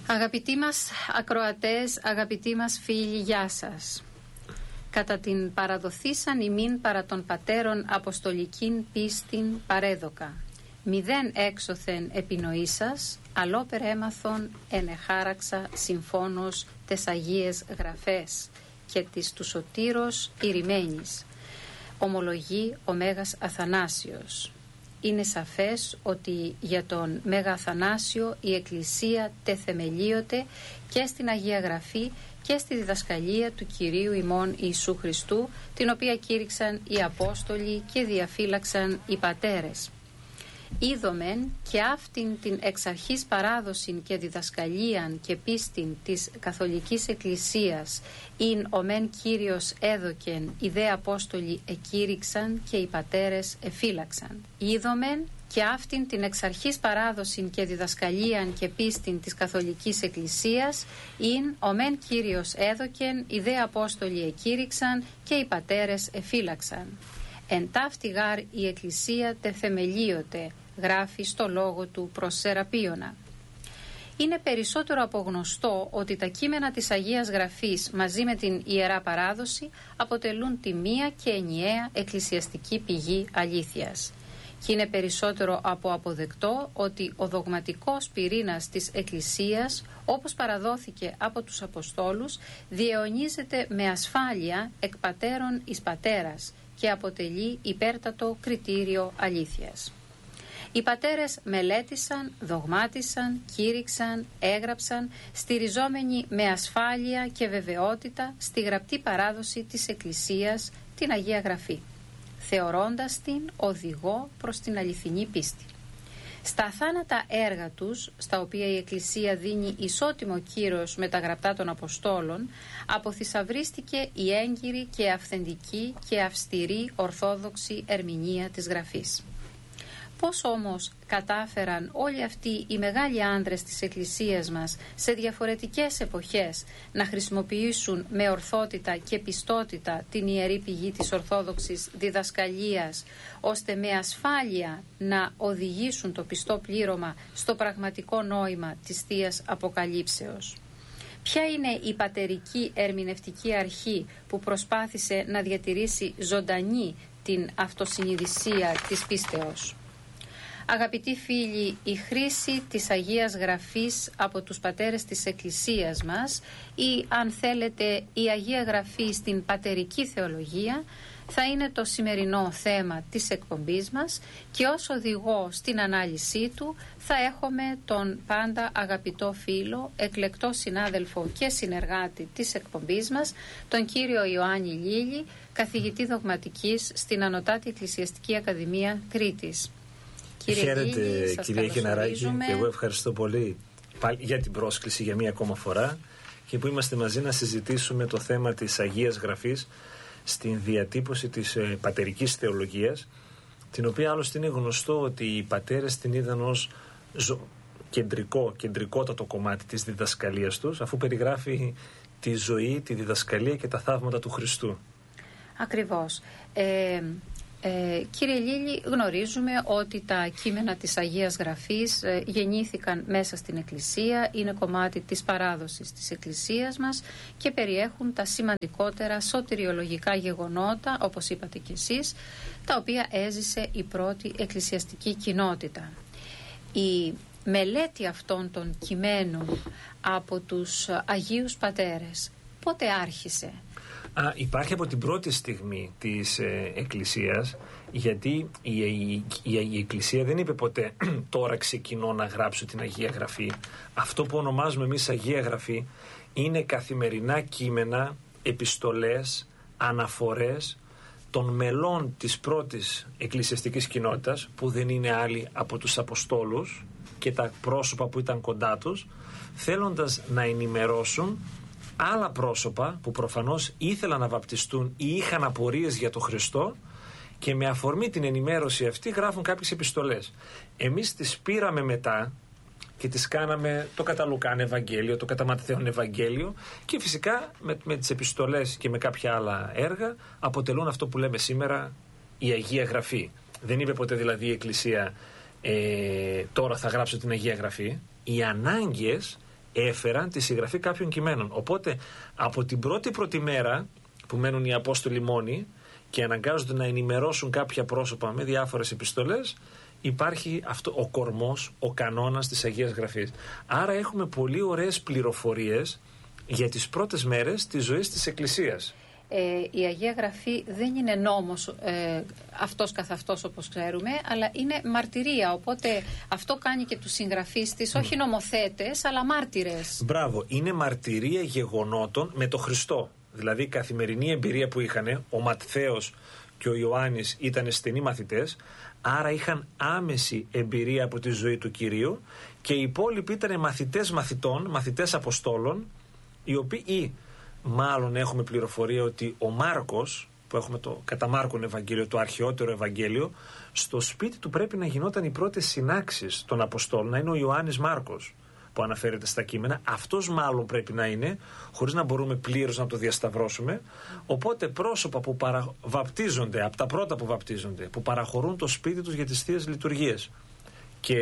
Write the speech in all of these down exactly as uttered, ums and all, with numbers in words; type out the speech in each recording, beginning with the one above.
Αγαπητοί μας ακροατές, αγαπητοί μας φίλοι, γεια σας. Κατά την παραδοθήσαν ημίν παρά των πατέρων αποστολικήν πίστην παρέδοκα. Μηδέν έξωθεν επινοήσας, αλλόπερ έμαθον ενεχάραξα συμφώνος τες Αγίες Γραφές και της του σωτήρος ηρημένης. Ομολογεί ο Μέγας Αθανάσιος. Είναι σαφές ότι για τον Μέγα Αθανάσιο η Εκκλησία τεθεμελίωται και στην Αγία Γραφή και στη διδασκαλία του Κυρίου ημών Ιησού Χριστού, την οποία κήρυξαν οι Απόστολοι και διαφύλαξαν οι πατέρες. Είδομεν και αυτήν την εξ αρχής παράδοσιν και διδασκαλίαν και πίστην της Καθολικής Εκκλησίας ειν ο μεν Κύριος έδωκεν, οι δε Απόστολοι εκήρυξαν και οι πατέρες εφύλαξαν. Είδομεν και αυτήν την εξ αρχής παράδοσιν και διδασκαλίαν και πίστην της Καθολικής Εκκλησίας ειν ο μεν Κύριος έδωκεν, οι δε Απόστολοι εκήρυξαν και οι πατέρες εφύλαξαν. Εν ταύτη γάρ η Εκκλησία τεθεμελίωται, γράφει στο λόγο του προς Σεραπίωνα. Είναι περισσότερο από γνωστό ότι τα κείμενα της Αγίας Γραφής μαζί με την Ιερά Παράδοση αποτελούν τη μία και ενιαία εκκλησιαστική πηγή αλήθειας. Και είναι περισσότερο από αποδεκτό ότι ο δογματικός πυρήνας της Εκκλησίας, όπως παραδόθηκε από τους Αποστόλους, διαιωνίζεται με ασφάλεια εκ πατέρων εις πατέρας και αποτελεί υπέρτατο κριτήριο αλήθειας. Οι πατέρες μελέτησαν, δογμάτισαν, κήρυξαν, έγραψαν, στηριζόμενοι με ασφάλεια και βεβαιότητα στη γραπτή παράδοση της Εκκλησίας, την Αγία Γραφή, θεωρώντας την οδηγό προς την αληθινή πίστη. Στα αθάνατα έργα τους, στα οποία η Εκκλησία δίνει ισότιμο κύρος με τα γραπτά των Αποστόλων, αποθυσαυρίστηκε η έγκυρη και αυθεντική και αυστηρή ορθόδοξη ερμηνεία της Γραφής. Πώς όμως κατάφεραν όλοι αυτοί οι μεγάλοι άνδρες της Εκκλησίας μας σε διαφορετικές εποχές να χρησιμοποιήσουν με ορθότητα και πιστότητα την ιερή πηγή της ορθόδοξης διδασκαλίας, ώστε με ασφάλεια να οδηγήσουν το πιστό πλήρωμα στο πραγματικό νόημα της Θείας Αποκαλύψεως? Ποια είναι η πατερική ερμηνευτική αρχή που προσπάθησε να διατηρήσει ζωντανή την αυτοσυνειδησία της πίστεως? Αγαπητοί φίλοι, η χρήση της Αγίας Γραφής από τους πατέρες της Εκκλησίας μας, ή αν θέλετε η Αγία Γραφή στην πατερική θεολογία, θα είναι το σημερινό θέμα της εκπομπής μας, και ως οδηγό στην ανάλυση του θα έχουμε τον πάντα αγαπητό φίλο, εκλεκτό συνάδελφο και συνεργάτη της εκπομπής μας, τον κύριο Ιωάννη Λίλη, καθηγητή δογματικής στην Ανωτάτη Εκκλησιαστική Ακαδημία Κρήτης. Χαίρετε κυρία Κιναράκη, και εγώ ευχαριστώ πολύ για την πρόσκληση για μία ακόμα φορά και που είμαστε μαζί να συζητήσουμε το θέμα της Αγίας Γραφής στην διατύπωση της ε, πατερικής θεολογίας, την οποία άλλωστε είναι γνωστό ότι οι πατέρες την είδαν ως ζω... κεντρικό, κεντρικότατο κομμάτι της διδασκαλίας τους, αφού περιγράφει τη ζωή, τη διδασκαλία και τα θαύματα του Χριστού. Ακριβώς. Ε... Ε, κύριε Λίλη, γνωρίζουμε ότι τα κείμενα της Αγίας Γραφής ε, γεννήθηκαν μέσα στην Εκκλησία, είναι κομμάτι της παράδοσης της Εκκλησίας μας και περιέχουν τα σημαντικότερα σωτηριολογικά γεγονότα, όπως είπατε κι εσείς, τα οποία έζησε η πρώτη εκκλησιαστική κοινότητα. Η μελέτη αυτών των κειμένων από τους Αγίους Πατέρες πότε άρχισε? Α, υπάρχει από την πρώτη στιγμή της ε, Εκκλησίας, γιατί η, η, η, η Εκκλησία δεν είπε ποτέ τώρα ξεκινώ να γράψω την Αγία Γραφή. Αυτό που ονομάζουμε εμείς Αγία Γραφή είναι καθημερινά κείμενα, επιστολές, αναφορές των μελών της πρώτης εκκλησιαστικής κοινότητας, που δεν είναι άλλοι από τους Αποστόλους και τα πρόσωπα που ήταν κοντά τους, θέλοντας να ενημερώσουν άλλα πρόσωπα που προφανώς ήθελαν να βαπτιστούν ή είχαν απορίες για τον Χριστό, και με αφορμή την ενημέρωση αυτή γράφουν κάποιες επιστολές. Εμείς τις πήραμε μετά και τις κάναμε το κατά Λουκάν Ευαγγέλιο, το κατά Ματθαίον Ευαγγέλιο, και φυσικά με, με τις επιστολές και με κάποια άλλα έργα αποτελούν αυτό που λέμε σήμερα η Αγία Γραφή. Δεν είπε ποτέ δηλαδή η Εκκλησία ε, τώρα θα γράψω την Αγία Γραφή. Οι ανάγκες έφεραν τη συγγραφή κάποιων κειμένων. Οπότε από την πρώτη πρώτη μέρα που μένουν οι Απόστολοι μόνοι και αναγκάζονται να ενημερώσουν κάποια πρόσωπα με διάφορες επιστολές, υπάρχει αυτό ο κορμός, ο κανόνας της Αγίας Γραφής. Άρα έχουμε πολύ ωραίες πληροφορίες για τις πρώτες μέρες της ζωής της Εκκλησίας. Ε, η Αγία Γραφή δεν είναι νόμος ε, αυτός καθ' αυτός όπως ξέρουμε, αλλά είναι μαρτυρία, οπότε αυτό κάνει και τους συγγραφείς της, όχι νομοθέτες αλλά μάρτυρες. Μπράβο, είναι μαρτυρία γεγονότων με το Χριστό. Δηλαδή η καθημερινή εμπειρία που είχαν, ο Ματθαίος και ο Ιωάννης ήταν στενοί μαθητές, άρα είχαν άμεση εμπειρία από τη ζωή του Κυρίου, και οι υπόλοιποι ήταν μαθητές μαθητών, μαθητές Αποστόλων, οι οποίοι, ή μάλλον έχουμε πληροφορία ότι ο Μάρκος, που έχουμε το κατά Μάρκον Ευαγγέλιο, το αρχαιότερο Ευαγγέλιο, στο σπίτι του πρέπει να γινόταν οι πρώτες συνάξεις των Αποστόλων, να είναι ο Ιωάννης Μάρκος που αναφέρεται στα κείμενα. Αυτός μάλλον πρέπει να είναι, χωρίς να μπορούμε πλήρως να το διασταυρώσουμε. Οπότε πρόσωπα που παρα... βαπτίζονται, από τα πρώτα που βαπτίζονται, που παραχωρούν το σπίτι τους για τις Θείες Λειτουργίες, και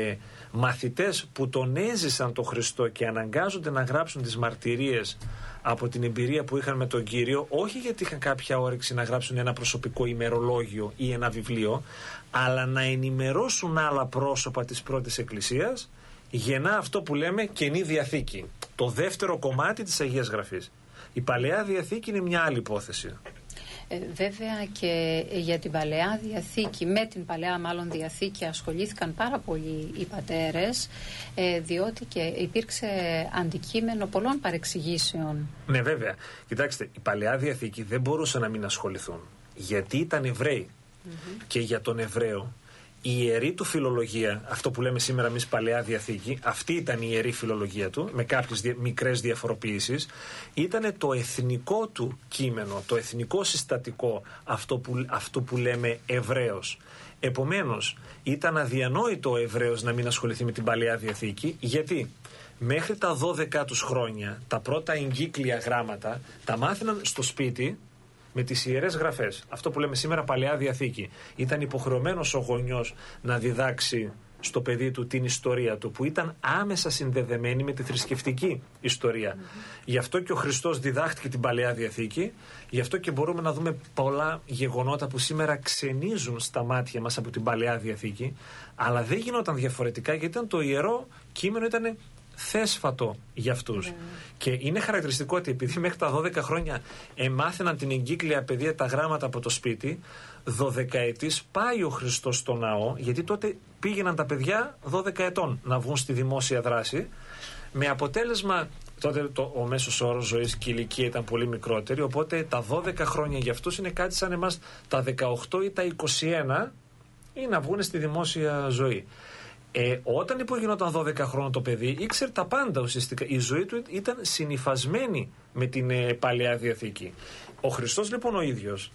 μαθητές που τον έζησαν τον Χριστό και αναγκάζονται να γράψουν τις μαρτυρίες από την εμπειρία που είχαν με τον Κύριο, όχι γιατί είχαν κάποια όρεξη να γράψουν ένα προσωπικό ημερολόγιο ή ένα βιβλίο, αλλά να ενημερώσουν άλλα πρόσωπα της πρώτης Εκκλησίας, γεννά αυτό που λέμε Καινή Διαθήκη, το δεύτερο κομμάτι της Αγίας Γραφής. Η Παλαιά Διαθήκη είναι μια άλλη υπόθεση. Ε, βέβαια και για την Παλαιά Διαθήκη, με την Παλαιά μάλλον Διαθήκη ασχολήθηκαν πάρα πολλοί οι πατέρες, ε, διότι και υπήρξε αντικείμενο πολλών παρεξηγήσεων. Ναι, βέβαια. Κοιτάξτε, η Παλαιά Διαθήκη δεν μπορούσαν να μην ασχοληθούν, γιατί ήταν Εβραίοι. Mm-hmm. Και για τον Εβραίο η ιερή του φιλολογία, αυτό που λέμε σήμερα εμείς Παλαιά Διαθήκη, αυτή ήταν η ιερή φιλολογία του, με κάποιες δια, μικρές διαφοροποιήσεις, ήταν το εθνικό του κείμενο, το εθνικό συστατικό, αυτό που, αυτό που λέμε Εβραίος. Επομένως, ήταν αδιανόητο ο Εβραίος να μην ασχοληθεί με την Παλαιά Διαθήκη, γιατί μέχρι τα δώδεκα τους χρόνια τα πρώτα εγκύκλια γράμματα τα μάθαιναν στο σπίτι με τις Ιερές Γραφές. Αυτό που λέμε σήμερα Παλαιά Διαθήκη. Ήταν υποχρεωμένος ο γονιός να διδάξει στο παιδί του την ιστορία του, που ήταν άμεσα συνδεδεμένη με τη θρησκευτική ιστορία. Mm-hmm. Γι' αυτό και ο Χριστός διδάχτηκε την Παλαιά Διαθήκη, γι' αυτό και μπορούμε να δούμε πολλά γεγονότα που σήμερα ξενίζουν στα μάτια μας από την Παλαιά Διαθήκη, αλλά δεν γινόταν διαφορετικά, γιατί ήταν το ιερό κείμενο, ήταν θέσφατο για αυτούς. Yeah. Και είναι χαρακτηριστικό ότι επειδή μέχρι τα δώδεκα χρόνια εμάθαιναν την εγκύκλια παιδεία, τα γράμματα από το σπίτι, δωδεκαετής πάει ο Χριστός στο ναό, γιατί τότε πήγαιναν τα παιδιά δώδεκα ετών να βγουν στη δημόσια δράση, με αποτέλεσμα τότε το, ο μέσος όρος ζωής και η ηλικία ήταν πολύ μικρότερη, οπότε τα δώδεκα χρόνια για αυτούς είναι κάτι σαν εμάς τα δεκαοκτώ ή τα είκοσι ένα, ή να βγουν στη δημόσια ζωή. Ε, όταν υπογινόταν δώδεκα χρόνια το παιδί, ήξερε τα πάντα ουσιαστικά. Η ζωή του ήταν συνυφασμένη με την ε, Παλαιά Διαθήκη. Ο Χριστός λοιπόν ο ίδιος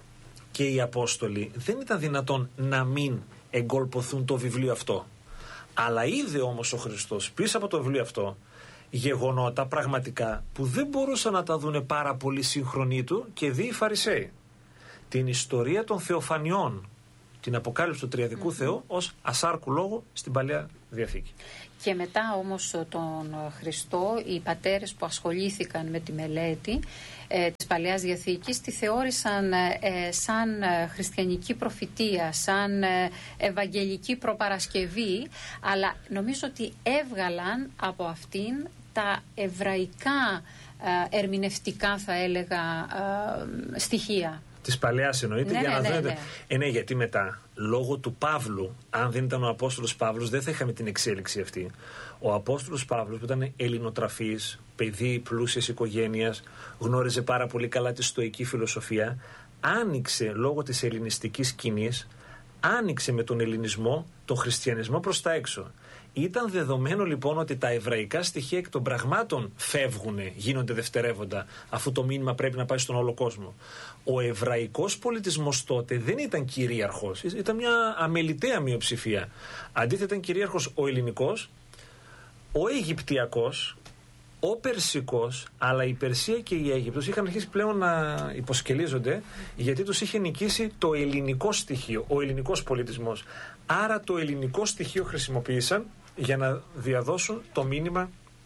και οι Απόστολοι δεν ήταν δυνατόν να μην εγκολποθούν το βιβλίο αυτό. Αλλά είδε όμως ο Χριστός πίσω από το βιβλίο αυτό γεγονότα πραγματικά που δεν μπορούσαν να τα δούνε πάρα πολύ σύγχρονοι του και δει οι Φαρισαίοι. Την ιστορία των θεοφανιών, την αποκάλυψη του Τριαδικού mm-hmm. Θεού ως ασάρκου λόγου στην Παλαιά Διαθήκη. Και μετά όμως τον Χριστό, οι πατέρες που ασχολήθηκαν με τη μελέτη ε, της Παλαιάς Διαθήκης τη θεώρησαν ε, σαν χριστιανική προφητεία, σαν ε, ευαγγελική προπαρασκευή, αλλά νομίζω ότι έβγαλαν από αυτήν τα εβραϊκά ε, ερμηνευτικά, θα έλεγα, ε, στοιχεία. Της Παλαιάς εννοείται, ναι, για να ναι, δείτε. Ναι. Ε, ναι, γιατί μετά, λόγω του Παύλου, αν δεν ήταν ο Απόστολος Παύλος, δεν θα είχαμε την εξέλιξη αυτή. Ο Απόστολος Παύλος, που ήταν ελληνοτραφής, παιδί πλούσιας οικογένειας, γνώριζε πάρα πολύ καλά τη στοική φιλοσοφία, άνοιξε λόγω της ελληνιστικής σκηνής, άνοιξε με τον ελληνισμό τον χριστιανισμό προς τα έξω. Ήταν δεδομένο λοιπόν ότι τα εβραϊκά στοιχεία εκ των πραγμάτων φεύγουν, γίνονται δευτερεύοντα, αφού το μήνυμα πρέπει να πάει στον όλο κόσμο. Ο εβραϊκός πολιτισμός τότε δεν ήταν κυρίαρχος, ήταν μια αμεληταία μειοψηφία. Αντίθετα ήταν κυρίαρχος ο ελληνικός, ο αιγυπτιακός, ο περσικός, αλλά η Περσία και η Αίγυπτος είχαν αρχίσει πλέον να υποσκελίζονται, γιατί τους είχε νικήσει το ελληνικό στοιχείο, ο ελληνικός πολιτισμός. Άρα το ελληνικό στοιχείο χρησιμοποίησαν για να διαδώσουν το μήνυμα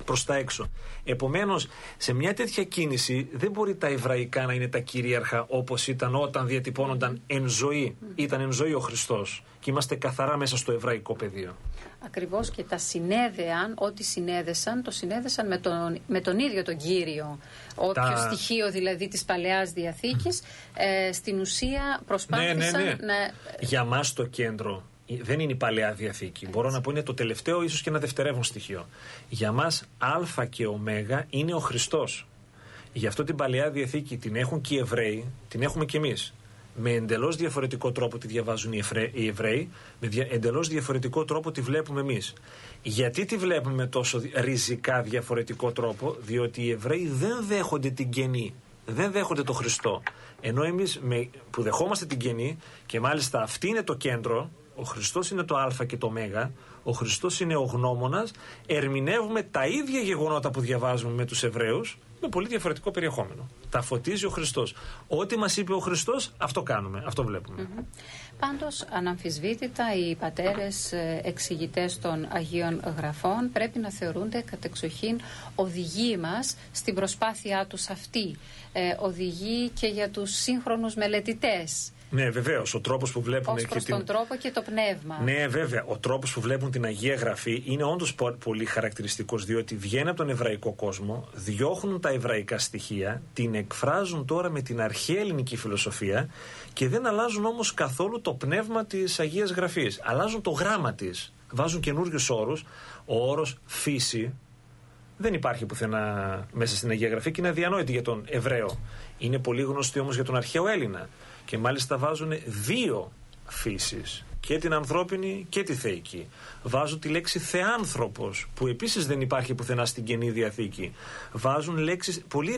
προς τα έξω. Επομένως, σε μια τέτοια κίνηση δεν μπορεί τα εβραϊκά να είναι τα κυρίαρχα όπως ήταν όταν διατυπώνονταν εν ζωή. Ήταν εν ζωή ο Χριστός και είμαστε καθαρά μέσα στο εβραϊκό πεδίο. Ακριβώς, και τα συνέδεαν, ό,τι συνέδεσαν, το συνέδεσαν με τον, με τον ίδιο τον Κύριο. Όποιο τα... στοιχείο δηλαδή της Παλαιάς Διαθήκης, ε, στην ουσία προσπάθησαν ναι, ναι, ναι. να... Για μας το κέντρο δεν είναι η Παλαιά Διαθήκη. Έτσι. Μπορώ να πω είναι το τελευταίο, ίσως και ένα δευτερεύον στοιχείο. Για μας Α και Ω είναι ο Χριστός. Γι' αυτό την Παλαιά Διαθήκη την έχουν και οι Εβραίοι, την έχουμε και εμείς. Με εντελώς διαφορετικό τρόπο τη διαβάζουν οι Εβραίοι, με δια, εντελώς διαφορετικό τρόπο τη βλέπουμε εμείς. Γιατί τη βλέπουμε με τόσο ριζικά διαφορετικό τρόπο? Διότι οι Εβραίοι δεν δέχονται την καινή, δεν δέχονται το Χριστό. Ενώ εμείς με, που δεχόμαστε την καινή, και μάλιστα αυτή είναι το κέντρο, ο Χριστός είναι το Α και το Ω, ο Χριστός είναι ο γνώμονας, ερμηνεύουμε τα ίδια γεγονότα που διαβάζουμε με τους Εβραίους, με πολύ διαφορετικό περιεχόμενο. Τα φωτίζει ο Χριστός. Ό,τι μας είπε ο Χριστός, αυτό κάνουμε, αυτό βλέπουμε. Mm-hmm. Πάντως, αναμφισβήτητα, οι πατέρες εξηγητές των Αγίων Γραφών πρέπει να θεωρούνται κατεξοχήν οδηγοί μας στην προσπάθειά τους αυτή. Ε, οδηγοί και για τους σύγχρονους μελετητές. Ναι, βεβαίως. Ο τρόπος που βλέπουν. Ως προς και τον την... τρόπο και το πνεύμα. Ναι, βέβαια. Ο τρόπος που βλέπουν την Αγία Γραφή είναι όντως πολύ χαρακτηριστικός, διότι βγαίνει από τον εβραϊκό κόσμο, διώχνουν τα εβραϊκά στοιχεία, την εκφράζουν τώρα με την αρχαία ελληνική φιλοσοφία και δεν αλλάζουν όμως καθόλου το πνεύμα της Αγίας Γραφής. Αλλάζουν το γράμμα της. Βάζουν καινούριους όρους. Ο όρος φύση δεν υπάρχει πουθενά μέσα στην Αγία Γραφή και είναι αδιανόητη για τον Εβραίο. Είναι πολύ γνωστή όμως για τον αρχαίο Έλληνα. Και μάλιστα βάζουν δύο φύσεις, και την ανθρώπινη και τη θεϊκή. Βάζουν τη λέξη θεάνθρωπος, που επίσης δεν υπάρχει πουθενά στην Καινή Διαθήκη. Βάζουν λέξεις πολύ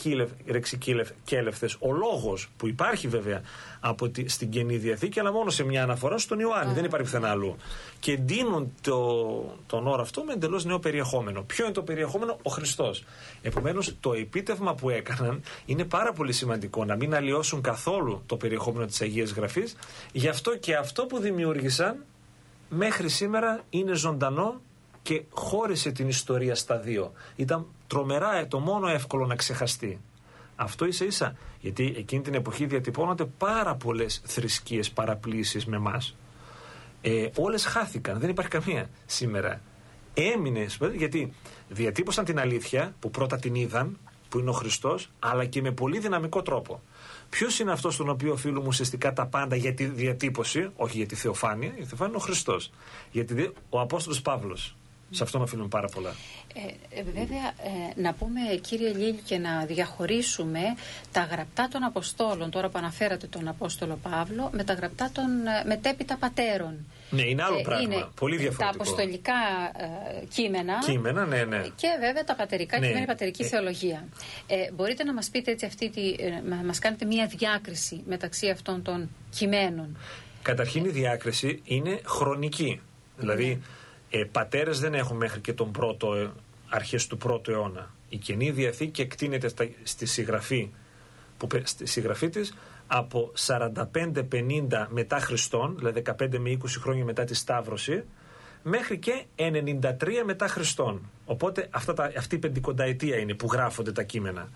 ρεξικέλευτες. Ο λόγος, που υπάρχει βέβαια από τη, στην Καινή Διαθήκη, αλλά μόνο σε μια αναφορά στον Ιωάννη, δεν υπάρχει πουθενά αλλού. Και ντύνουν το, τον όρο αυτό με εντελώς νέο περιεχόμενο. Ποιο είναι το περιεχόμενο? Ο Χριστός. Επομένως, το επίτευγμα που έκαναν είναι πάρα πολύ σημαντικό, να μην αλλοιώσουν καθόλου το περιεχόμενο της Αγίας Γραφής. Γι' αυτό και αυτό που δημιούργησαν μέχρι σήμερα είναι ζωντανό και χώρισε την ιστορία στα δύο. Ήταν τρομερά το μόνο εύκολο να ξεχαστεί. Αυτό ίσα ίσα, γιατί εκείνη την εποχή διατυπώνονται πάρα πολλές θρησκείες παραπλήσεις με μας. Ε, όλες χάθηκαν, δεν υπάρχει καμία σήμερα. Έμεινε, γιατί διατύπωσαν την αλήθεια που πρώτα την είδαν, που είναι ο Χριστός, αλλά και με πολύ δυναμικό τρόπο. Ποιος είναι αυτός στον οποίο οφείλουμε ουσιαστικά τα πάντα για τη διατύπωση, όχι για τη θεοφάνεια? Η θεοφάνεια είναι ο Χριστός. Γιατί ο Απόστολος Παύλος. Σε αυτόν οφείλουμε πάρα πολλά. Ε, ε, βέβαια, ε, να πούμε, κύριε Λίλη, και να διαχωρίσουμε τα γραπτά των Αποστόλων, τώρα που αναφέρατε τον Απόστολο Παύλο, με τα γραπτά των μετέπειτα πατέρων. Ναι, είναι άλλο ε, πράγμα. Είναι πολύ διαφορετικό. Τα αποστολικά ε, κείμενα. Κείμενα, ναι, ναι. Και βέβαια τα πατερικά ναι. κείμενα, η πατερική ε. θεολογία. Ε, μπορείτε να μας πείτε έτσι αυτή τη, ε, να μας κάνετε μία διάκριση μεταξύ αυτών των κειμένων? Καταρχήν η διάκριση είναι χρονική. Δηλαδή, Ε, πατέρες δεν έχουν μέχρι και τον πρώτο, ε, αρχές του πρώτου αιώνα. Η Καινή Διαθήκη εκτείνεται στα, στη συγγραφή, που, στη συγγραφή της από σαράντα πέντε πενήντα μετά Χριστόν, δηλαδή δεκαπέντε με είκοσι χρόνια μετά τη Σταύρωση, μέχρι και ενενήντα τρία μετά Χριστόν. Οπότε αυτά τα, αυτή η πεντηκονταετία είναι που γράφονται τα κείμενα.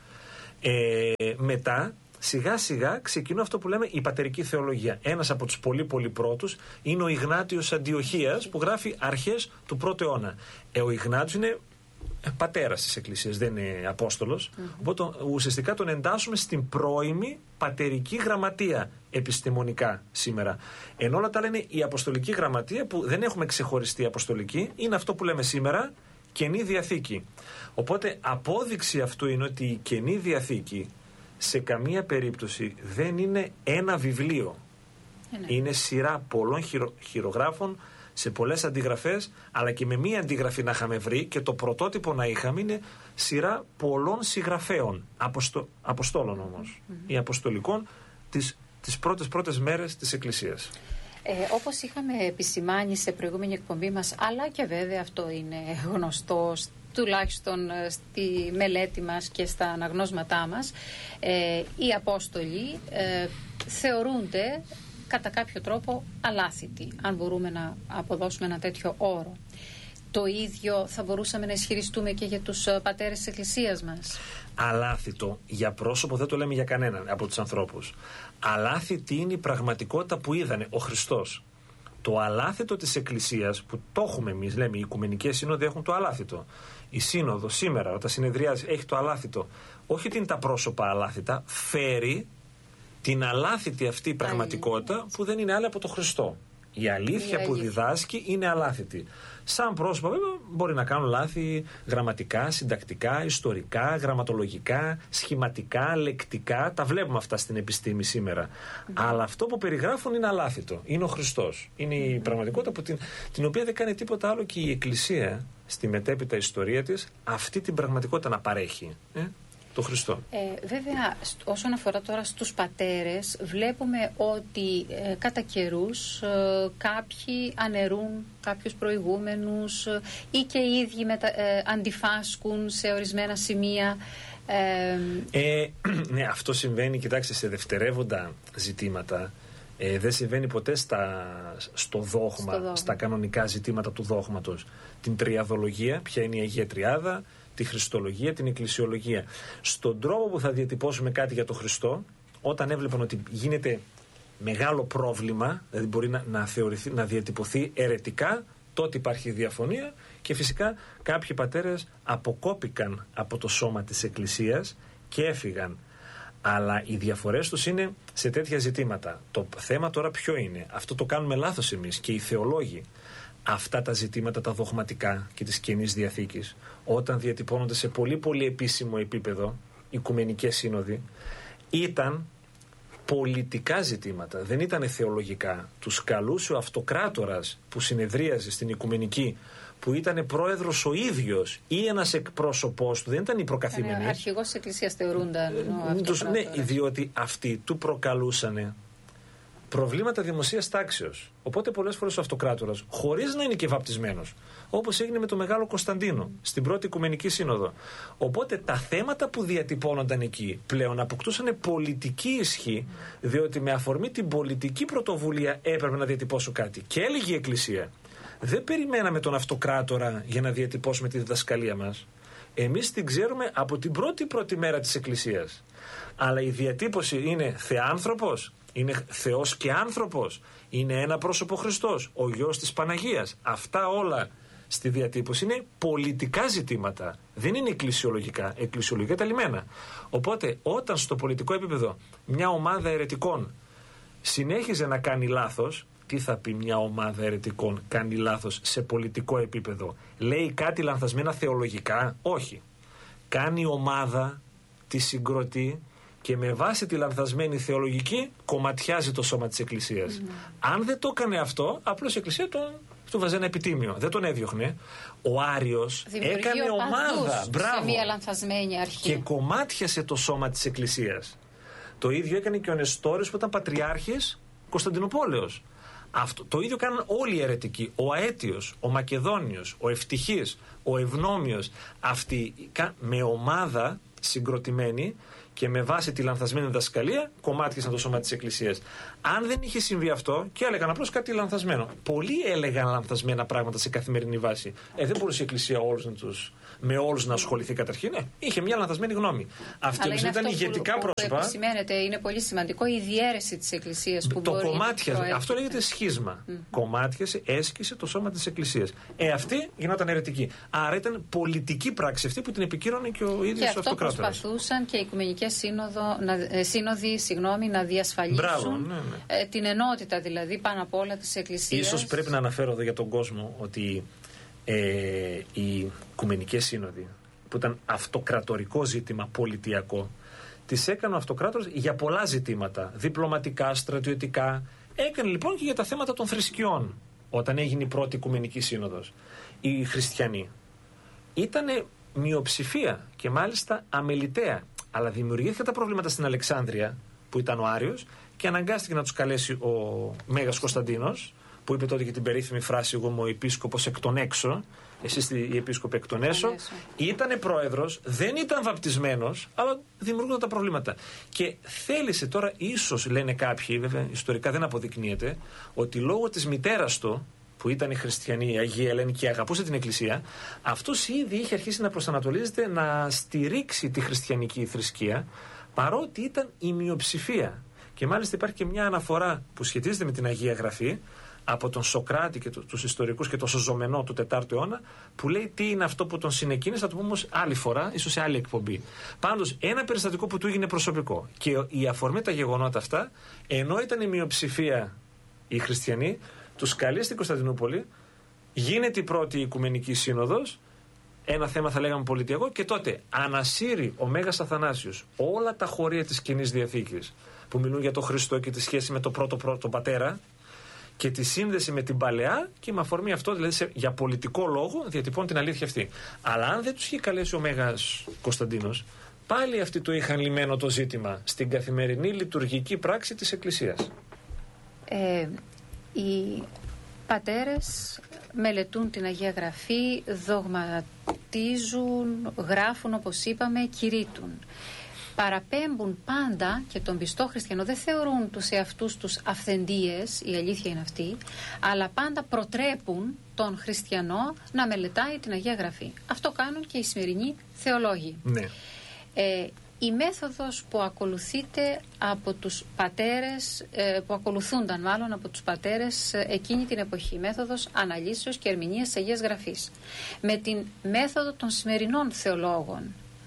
Ε, μετά σιγά σιγά ξεκινούν αυτό που λέμε η πατερική θεολογία. Ένας από τους πολύ πολύ πρώτους είναι ο Ιγνάτιος Αντιοχίας, που γράφει αρχές του πρώτου αιώνα. Ε, ο Ιγνάτιος είναι πατέρας της Εκκλησίας, δεν είναι Απόστολος. Mm-hmm. Οπότε ουσιαστικά τον εντάσσουμε στην πρώιμη πατερική γραμματεία επιστημονικά σήμερα. Ενώ όλα τα λένε η Αποστολική Γραμματεία, που δεν έχουμε ξεχωριστή αποστολική, είναι αυτό που λέμε σήμερα Καινή Διαθήκη. Οπότε απόδειξη αυτού είναι ότι η Καινή Διαθήκη σε καμία περίπτωση δεν είναι ένα βιβλίο. Είναι, είναι σειρά πολλών χειρο, χειρογράφων σε πολλές αντιγραφές, αλλά και με μία αντιγραφή να είχαμε βρει, και το πρωτότυπο να είχαμε είναι σειρά πολλών συγγραφέων, αποστο, αποστόλων όμως, mm-hmm. ή αποστολικών, τις, τις πρώτες πρώτες μέρες της Εκκλησίας. Ε, όπως είχαμε επισημάνει σε προηγούμενη εκπομπή μας, αλλά και βέβαια αυτό είναι γνωστό τουλάχιστον στη μελέτη μας και στα αναγνώσματά μας, ε, οι Απόστολοι ε, θεωρούνται κατά κάποιο τρόπο αλάθητοι, αν μπορούμε να αποδώσουμε ένα τέτοιο όρο. το ίδιο θα μπορούσαμε να ισχυριστούμε και για τους πατέρες της Εκκλησίας μας. Αλάθητο για πρόσωπο δεν το λέμε για κανέναν από τους ανθρώπους. Αλάθητη είναι η πραγματικότητα που είδανε ο Χριστός. Το αλάθητο της Εκκλησίας που το έχουμε εμείς, λέμε οι Οικουμενικές Σύνοδοι έχουν το αλάθητο. Η Σύνοδο σήμερα όταν συνεδριάζει έχει το αλάθητο. Όχι ότι είναι τα πρόσωπα αλάθητα, φέρει την αλάθητη αυτή πραγματικότητα που δεν είναι άλλη από τον Χριστό. Η αλήθεια, η που διδάσκει είναι αλάθητη. Σαν πρόσωπα βέβαια μπορεί να κάνουν λάθη γραμματικά, συντακτικά, ιστορικά, γραμματολογικά, σχηματικά, λεκτικά. Τα βλέπουμε αυτά στην επιστήμη σήμερα. Mm. Αλλά αυτό που περιγράφουν είναι αλάθητο. Είναι ο Χριστός. Είναι η πραγματικότητα που την, την οποία δεν κάνει τίποτα άλλο και η Εκκλησία στη μετέπειτα ιστορία της αυτή την πραγματικότητα να παρέχει. Ε? Το Χριστό. Ε, βέβαια, όσον αφορά τώρα στους πατέρες, βλέπουμε ότι ε, κατά καιρούς ε, κάποιοι αναιρούν κάποιους προηγούμενους ε, ή και οι ίδιοι μετα, ε, αντιφάσκουν σε ορισμένα σημεία. Ε, ε, ναι, αυτό συμβαίνει, κοιτάξτε, σε δευτερεύοντα ζητήματα. Ε, δεν συμβαίνει ποτέ στα, στο, δόγμα, στο δόγμα, στα κανονικά ζητήματα του δόγματος. Την τριαδολογία, ποια είναι η Αγία Τριάδα, τη Χριστολογία, την Εκκλησιολογία. Στον τρόπο που θα διατυπώσουμε κάτι για τον Χριστό, όταν έβλεπαν ότι γίνεται μεγάλο πρόβλημα, δηλαδή μπορεί να, να, θεωρηθεί, να διατυπωθεί αιρετικά, τότε υπάρχει διαφωνία και φυσικά κάποιοι πατέρες αποκόπηκαν από το σώμα της Εκκλησίας και έφυγαν. Αλλά οι διαφορές τους είναι σε τέτοια ζητήματα. Το θέμα τώρα ποιο είναι? Αυτό το κάνουμε λάθος εμείς και οι θεολόγοι. Αυτά τα ζητήματα τα δογματικά και της Καινής Διαθήκης, όταν διατυπώνονται σε πολύ πολύ επίσημο επίπεδο, Οικουμενικές Σύνοδοι, ήταν πολιτικά ζητήματα, δεν ήταν θεολογικά. Τους καλούσε ο αυτοκράτορας που συνεδρίαζε στην Οικουμενική, που ήταν πρόεδρος ο ίδιος ή ένας εκπρόσωπός του, δεν ήταν οι προκαθήμενοι. Αρχηγός της Εκκλησίας θεωρούνταν ο τους, ναι, διότι αυτοί του προκαλούσανε προβλήματα δημοσίας τάξεως. Οπότε πολλές φορές ο αυτοκράτορας, χωρίς να είναι και βαπτισμένος, όπως έγινε με τον Μεγάλο Κωνσταντίνο στην πρώτη Οικουμενική Σύνοδο. Οπότε τα θέματα που διατυπώνονταν εκεί πλέον αποκτούσαν πολιτική ισχύ, διότι με αφορμή την πολιτική πρωτοβουλία έπρεπε να διατυπώσω κάτι. Και έλεγε η Εκκλησία, δεν περιμέναμε τον αυτοκράτορα για να διατυπώσουμε τη διδασκαλία μας. Εμείς την ξέρουμε από την πρώτη πρώτη μέρα της Εκκλησίας. Αλλά η διατύπωση είναι θεάνθρωπος, είναι Θεός και άνθρωπος, είναι ένα πρόσωπο Χριστός, ο Υιός της Παναγίας. Αυτά όλα στη διατύπωση είναι πολιτικά ζητήματα, δεν είναι εκκλησιολογικά. Εκκλησιολογικά τα λιμένα. Οπότε όταν στο πολιτικό επίπεδο μια ομάδα αιρετικών συνέχιζε να κάνει λάθος, τι θα πει μια ομάδα αιρετικών κάνει λάθος σε πολιτικό επίπεδο? Λέει κάτι λανθασμένα θεολογικά? Όχι. Κάνει ομάδα, τη συγκροτεί και με βάση τη λανθασμένη θεολογική κομματιάζει το σώμα της Εκκλησίας. Mm. Αν δεν το έκανε αυτό, απλώς η Εκκλησία τον, του βάζει ένα επιτίμιο. Δεν τον έδιωχνε. Ο Άριος έκανε ομάδα, μπράβο, μια λανθασμένη αρχή, και κομμάτιασε το σώμα της Εκκλησίας. Το ίδιο έκανε και ο Νεστόριος που ήταν πατριάρχης Κωνσταντινούπολεως. Αυτό, το ίδιο κάναν όλοι οι αιρετικοί. Ο Αέτιος, ο Μακεδόνιος, ο Ευτυχής, ο Ευνόμιος. Αυτοί με ομάδα συγκροτημένη και με βάση τη λανθασμένη διδασκαλία κομμάτιασαν το σώμα της Εκκλησίας. Αν δεν είχε συμβεί αυτό και έλεγαν απλώς κάτι λανθασμένο. Πολλοί έλεγαν λανθασμένα πράγματα σε καθημερινή βάση. Ε, δεν μπορούσε η Εκκλησία όλους να τους, με όλους να ασχοληθεί καταρχήν. Ναι, είχε μια λανθασμένη γνώμη. Αυτή όμως ήταν ηγετικά που, πρόσωπα. Αυτό σημαίνεται, είναι πολύ σημαντικό η διαίρεση της Εκκλησίας που το μπορεί κομμάτιασε. να αυτό λέγεται σχίσμα. Mm. Κομμάτιασε, έσκησε το σώμα της Εκκλησίας. Ε, αυτή γινόταν αιρετική. Άρα ήταν πολιτική πράξη αυτή που την επικύρωνε και ο ίδιος ο αυτοκράτορας. Και αυτό προσπαθούσαν και οι Οικουμενικές Σύνοδο, να, σύνοδοι συγγνώμη, να διασφαλίσουν. Μπράβο, ναι, ναι. Ε, την ενότητα δηλαδή πάνω απ' όλα της Εκκλησίας. Ίσως πρέπει να αναφέρω εδώ για τον κόσμο ότι ε, οι Οικουμενικές Σύνοδοι, που ήταν αυτοκρατορικό ζήτημα πολιτιακό, τις έκανε ο αυτοκράτορας για πολλά ζητήματα, διπλωματικά, στρατιωτικά. Έκανε λοιπόν και για τα θέματα των θρησκειών. Όταν έγινε η πρώτη Οικουμενική Σύνοδος, οι χριστιανοί ήταν μειοψηφία και μάλιστα αμεληταία. Αλλά δημιουργήθηκαν τα προβλήματα στην Αλεξάνδρεια, που ήταν ο Άριος, και αναγκάστηκε να τους καλέσει ο Μέγας Κωνσταντίνος, που είπε τότε και την περίφημη φράση «Εγώ είμαι ο επίσκοπος εκ των έξω», εσείς οι επίσκοποι εκ των έσω. Ήτανε πρόεδρος, δεν ήταν βαπτισμένος, αλλά δημιουργούνταν τα προβλήματα. Και θέλησε τώρα, ίσως λένε κάποιοι, βέβαια ιστορικά δεν αποδεικνύεται, ότι λόγω της μητέρας του, που ήταν οι χριστιανοί, η Αγία Ελένη και αγαπούσε την Εκκλησία, αυτός ήδη είχε αρχίσει να προσανατολίζεται να στηρίξει τη χριστιανική θρησκεία, παρότι ήταν η μειοψηφία. Και μάλιστα υπάρχει και μια αναφορά που σχετίζεται με την Αγία Γραφή από τον Σοκράτη και τους ιστορικούς και τον Σωζομενό του τετάρτου αιώνα, που λέει τι είναι αυτό που τον συνεκίνησε, θα το πούμε όμως άλλη φορά, ίσως σε άλλη εκπομπή. Πάντως, ένα περιστατικό που του έγινε προσωπικό και η αφορμή τα γεγονότα αυτά, ενώ ήταν η μειοψηφία οι χριστιανοί, τους καλεί στην Κωνσταντινούπολη, γίνεται η πρώτη Οικουμενική Σύνοδος, ένα θέμα θα λέγαμε πολιτιακό, και τότε ανασύρει ο Μέγας Αθανάσιος όλα τα χωρία της Καινής Διαθήκης που μιλούν για τον Χριστό και τη σχέση με τον πρώτο πρώτο πατέρα και τη σύνδεση με την Παλαιά, και με αφορμή αυτό, δηλαδή σε, για πολιτικό λόγο, διατυπώνει την αλήθεια αυτή. Αλλά αν δεν τους είχε καλέσει ο Μέγας Κωνσταντίνος, πάλι αυτοί το είχαν λυμμένο το ζήτημα στην καθημερινή λειτουργική πράξη της Εκκλησίας. Ε, οι πατέρες μελετούν την Αγία Γραφή, δογματίζουν, γράφουν, όπως είπαμε, κηρύττουν. Παραπέμπουν πάντα, και τον πιστό χριστιανό δεν θεωρούν τους εαυτούς τους αυθεντίες, η αλήθεια είναι αυτή, αλλά πάντα προτρέπουν τον χριστιανό να μελετάει την Αγία Γραφή. Αυτό κάνουν και οι σημερινοί θεολόγοι. Ναι. Ε, η μέθοδος που ακολουθείται από τους πατέρες, ε, που ακολουθούνταν μάλλον από τους πατέρες ε, εκείνη την εποχή, η μέθοδος αναλύσεως και ερμηνείας της Αγίας Γραφής, με την μέθοδο των σημερινών θεολόγων,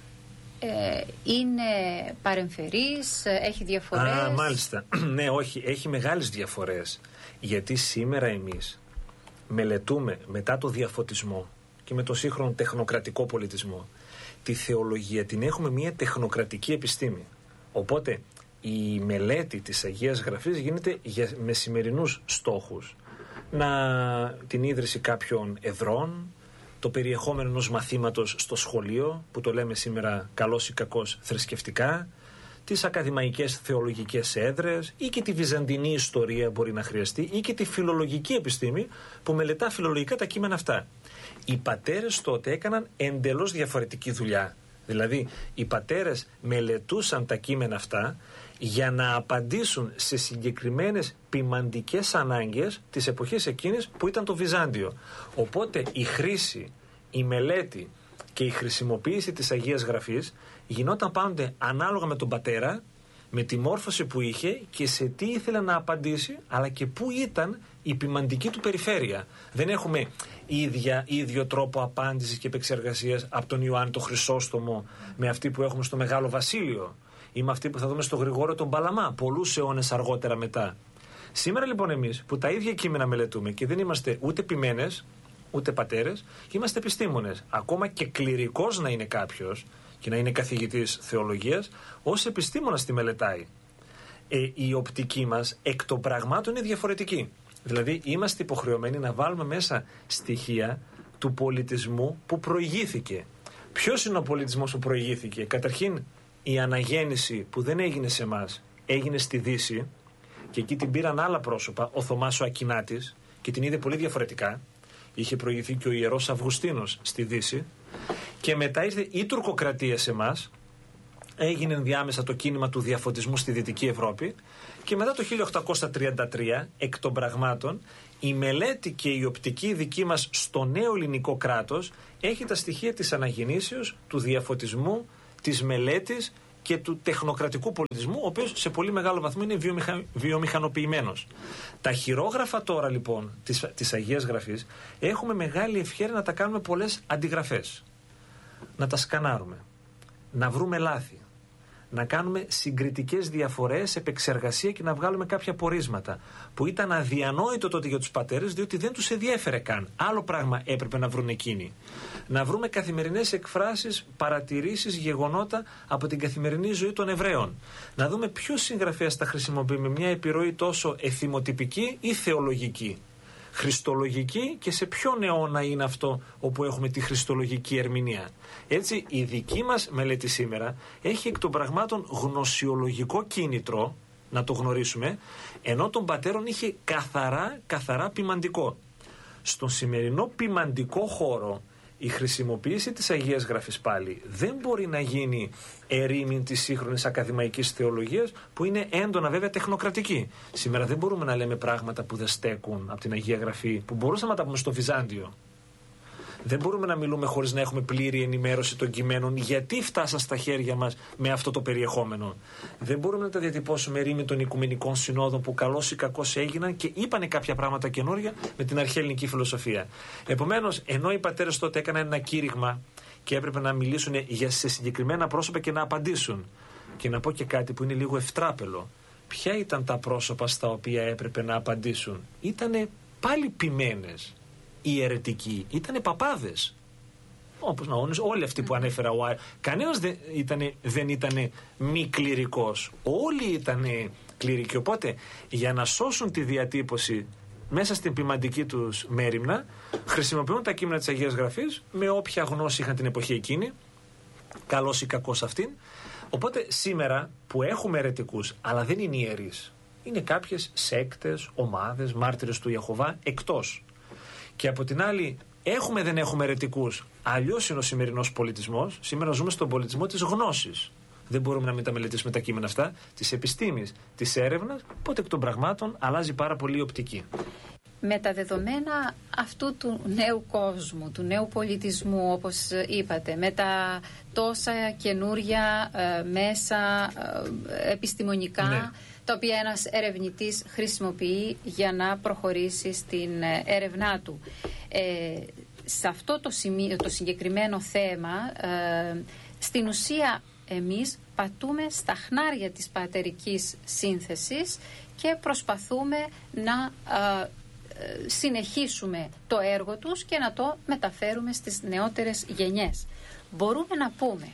Ε, είναι παρεμφερής, έχει διαφορές. Α, μάλιστα. Ναι, όχι, έχει μεγάλες διαφορές. Γιατί σήμερα εμείς μελετούμε μετά το διαφωτισμό και με το σύγχρονο τεχνοκρατικό πολιτισμό τη θεολογία, την έχουμε μια τεχνοκρατική επιστήμη. Οπότε η μελέτη της Αγίας Γραφής γίνεται για, με σημερινούς στόχους. Να την ίδρυση κάποιων εδρών, το περιεχόμενο ενός μαθήματος στο σχολείο, που το λέμε σήμερα καλώς ή κακώς θρησκευτικά, τις ακαδημαϊκές θεολογικές έδρες, ή και τη βυζαντινή ιστορία μπορεί να χρειαστεί, ή και τη φιλολογική επιστήμη που μελετά φιλολογικά τα κείμενα αυτά. Οι πατέρες τότε έκαναν εντελώς διαφορετική δουλειά. Δηλαδή, οι πατέρες μελετούσαν τα κείμενα αυτά για να απαντήσουν σε συγκεκριμένες ποιμαντικές ανάγκες της εποχής εκείνης που ήταν το Βυζάντιο. Οπότε η χρήση, η μελέτη και η χρησιμοποίηση της Αγίας Γραφής γινόταν πάντοτε ανάλογα με τον πατέρα, με τη μόρφωση που είχε και σε τι ήθελε να απαντήσει, αλλά και πού ήταν η ποιμαντική του περιφέρεια. Δεν έχουμε ίδια, ίδιο τρόπο απάντησης και επεξεργασίας από τον Ιωάννη τον Χρυσόστομο με αυτή που έχουμε στο Μεγάλο Βασίλειο ή με αυτή που θα δούμε στο Γρηγόριο τον Παλαμά πολλούς αιώνες αργότερα μετά. Σήμερα λοιπόν εμείς που τα ίδια κείμενα μελετούμε και δεν είμαστε ούτε ποιμένες ούτε πατέρες, είμαστε επιστήμονες. Ακόμα και κληρικός να είναι κάποιος και να είναι καθηγητής θεολογίας, ως επιστήμονας τη μελετάει. Ε, η οπτική μας εκ των πραγμάτων είναι διαφορετική. Δηλαδή είμαστε υποχρεωμένοι να βάλουμε μέσα στοιχεία του πολιτισμού που προηγήθηκε. Ποιος είναι ο πολιτισμός που προηγήθηκε? Καταρχήν η αναγέννηση που δεν έγινε σε εμάς, έγινε στη Δύση, και εκεί την πήραν άλλα πρόσωπα, ο Θωμάς ο Ακινάτης, και την είδε πολύ διαφορετικά. Είχε προηγηθεί και ο Ιερός Αυγουστίνος στη Δύση, και μετά ήρθε η τουρκοκρατία σε εμάς, έγινε ενδιάμεσα το κίνημα του διαφωτισμού στη Δυτική Ευρώπη, και μετά το χίλια οκτακόσια τριάντα τρία εκ των πραγμάτων η μελέτη και η οπτική δική μας στο νέο ελληνικό κράτος έχει τα στοιχεία της αναγεννήσεως, του διαφωτισμού, της μελέτης και του τεχνοκρατικού πολιτισμού, ο οποίος σε πολύ μεγάλο βαθμό είναι βιομηχα... βιομηχανοποιημένος. Τα χειρόγραφα τώρα λοιπόν της, της Αγίας Γραφής έχουμε μεγάλη ευχέρεια να τα κάνουμε πολλές αντιγραφές, να τα σκανάρουμε, να βρούμε λάθη, να κάνουμε συγκριτικές διαφορές, επεξεργασία και να βγάλουμε κάποια πορίσματα που ήταν αδιανόητο τότε για τους πατέρες, διότι δεν τους ενδιέφερε καν. Άλλο πράγμα έπρεπε να βρουν εκείνοι. Να βρούμε καθημερινές εκφράσεις, παρατηρήσεις, γεγονότα από την καθημερινή ζωή των Εβραίων. Να δούμε ποιος συγγραφέας τα χρησιμοποιεί με μια επιρροή τόσο εθιμοτυπική ή θεολογική. Χριστολογική, και σε ποιον αιώνα είναι αυτό όπου έχουμε τη χριστολογική ερμηνεία. Έτσι η δική μας μελέτη σήμερα έχει εκ των πραγμάτων γνωσιολογικό κίνητρο να το γνωρίσουμε, ενώ των πατέρων είχε καθαρά, καθαρά ποιμαντικό. Στον σημερινό ποιμαντικό χώρο η χρησιμοποίηση της Αγίας Γραφής πάλι δεν μπορεί να γίνει ερήμην της σύγχρονης ακαδημαϊκής θεολογίας, που είναι έντονα βέβαια τεχνοκρατική. Σήμερα δεν μπορούμε να λέμε πράγματα που δεν στέκουν από την Αγία Γραφή, που μπορούσαμε να τα πούμε στο Βυζάντιο. Δεν μπορούμε να μιλούμε χωρίς να έχουμε πλήρη ενημέρωση των κειμένων γιατί φτάσαν στα χέρια μας με αυτό το περιεχόμενο. Δεν μπορούμε να τα διατυπώσουμε ερήμην των Οικουμενικών Συνόδων που καλώς ή κακώς έγιναν και είπανε κάποια πράγματα καινούργια με την αρχαία ελληνική φιλοσοφία. Επομένως, ενώ οι πατέρες τότε έκαναν ένα κήρυγμα και έπρεπε να μιλήσουν για σε συγκεκριμένα πρόσωπα και να απαντήσουν. Και να πω και κάτι που είναι λίγο ευτράπελο. Ποια ήταν τα πρόσωπα στα οποία έπρεπε να απαντήσουν? Ήτανε πάλι ποιμένες. Οι αιρετικοί ήτανε παπάδες. Όπως να όνεις, όλοι αυτοί που ανέφερα ο Άι. Κανένας δεν ήτανε, δεν ήτανε μη κληρικός. Όλοι ήτανε κληρικοί. Οπότε για να σώσουν τη διατύπωση μέσα στην ποιμαντική τους μέριμνα, χρησιμοποιούν τα κείμενα της Αγίας Γραφής με όποια γνώση είχαν την εποχή εκείνη, καλός ή κακός αυτήν. Οπότε σήμερα που έχουμε αιρετικούς, αλλά δεν είναι ιερείς, είναι κάποιες σέκτες, ομάδες, μάρτυρες του Ιεχωβά εκτός. Και από την άλλη, έχουμε δεν έχουμε αιρετικούς. Αλλιώς είναι ο σημερινός πολιτισμός. Σήμερα ζούμε στον πολιτισμό της γνώσης. Δεν μπορούμε να μην τα μελετήσουμε τα κείμενα αυτά, της επιστήμης, της έρευνας, οπότε εκ των πραγμάτων αλλάζει πάρα πολύ η οπτική. Με τα δεδομένα αυτού του νέου κόσμου, του νέου πολιτισμού, όπως είπατε, με τα τόσα καινούρια ε, μέσα ε, επιστημονικά, ναι, τα οποία ένας ερευνητής χρησιμοποιεί για να προχωρήσει στην έρευνά του. Ε, σε αυτό το, σημείο, το συγκεκριμένο θέμα, ε, στην ουσία εμείς πατούμε στα χνάρια της πατερικής σύνθεσης και προσπαθούμε να ε, συνεχίσουμε το έργο τους και να το μεταφέρουμε στις νεότερες γενιές. Μπορούμε να πούμε,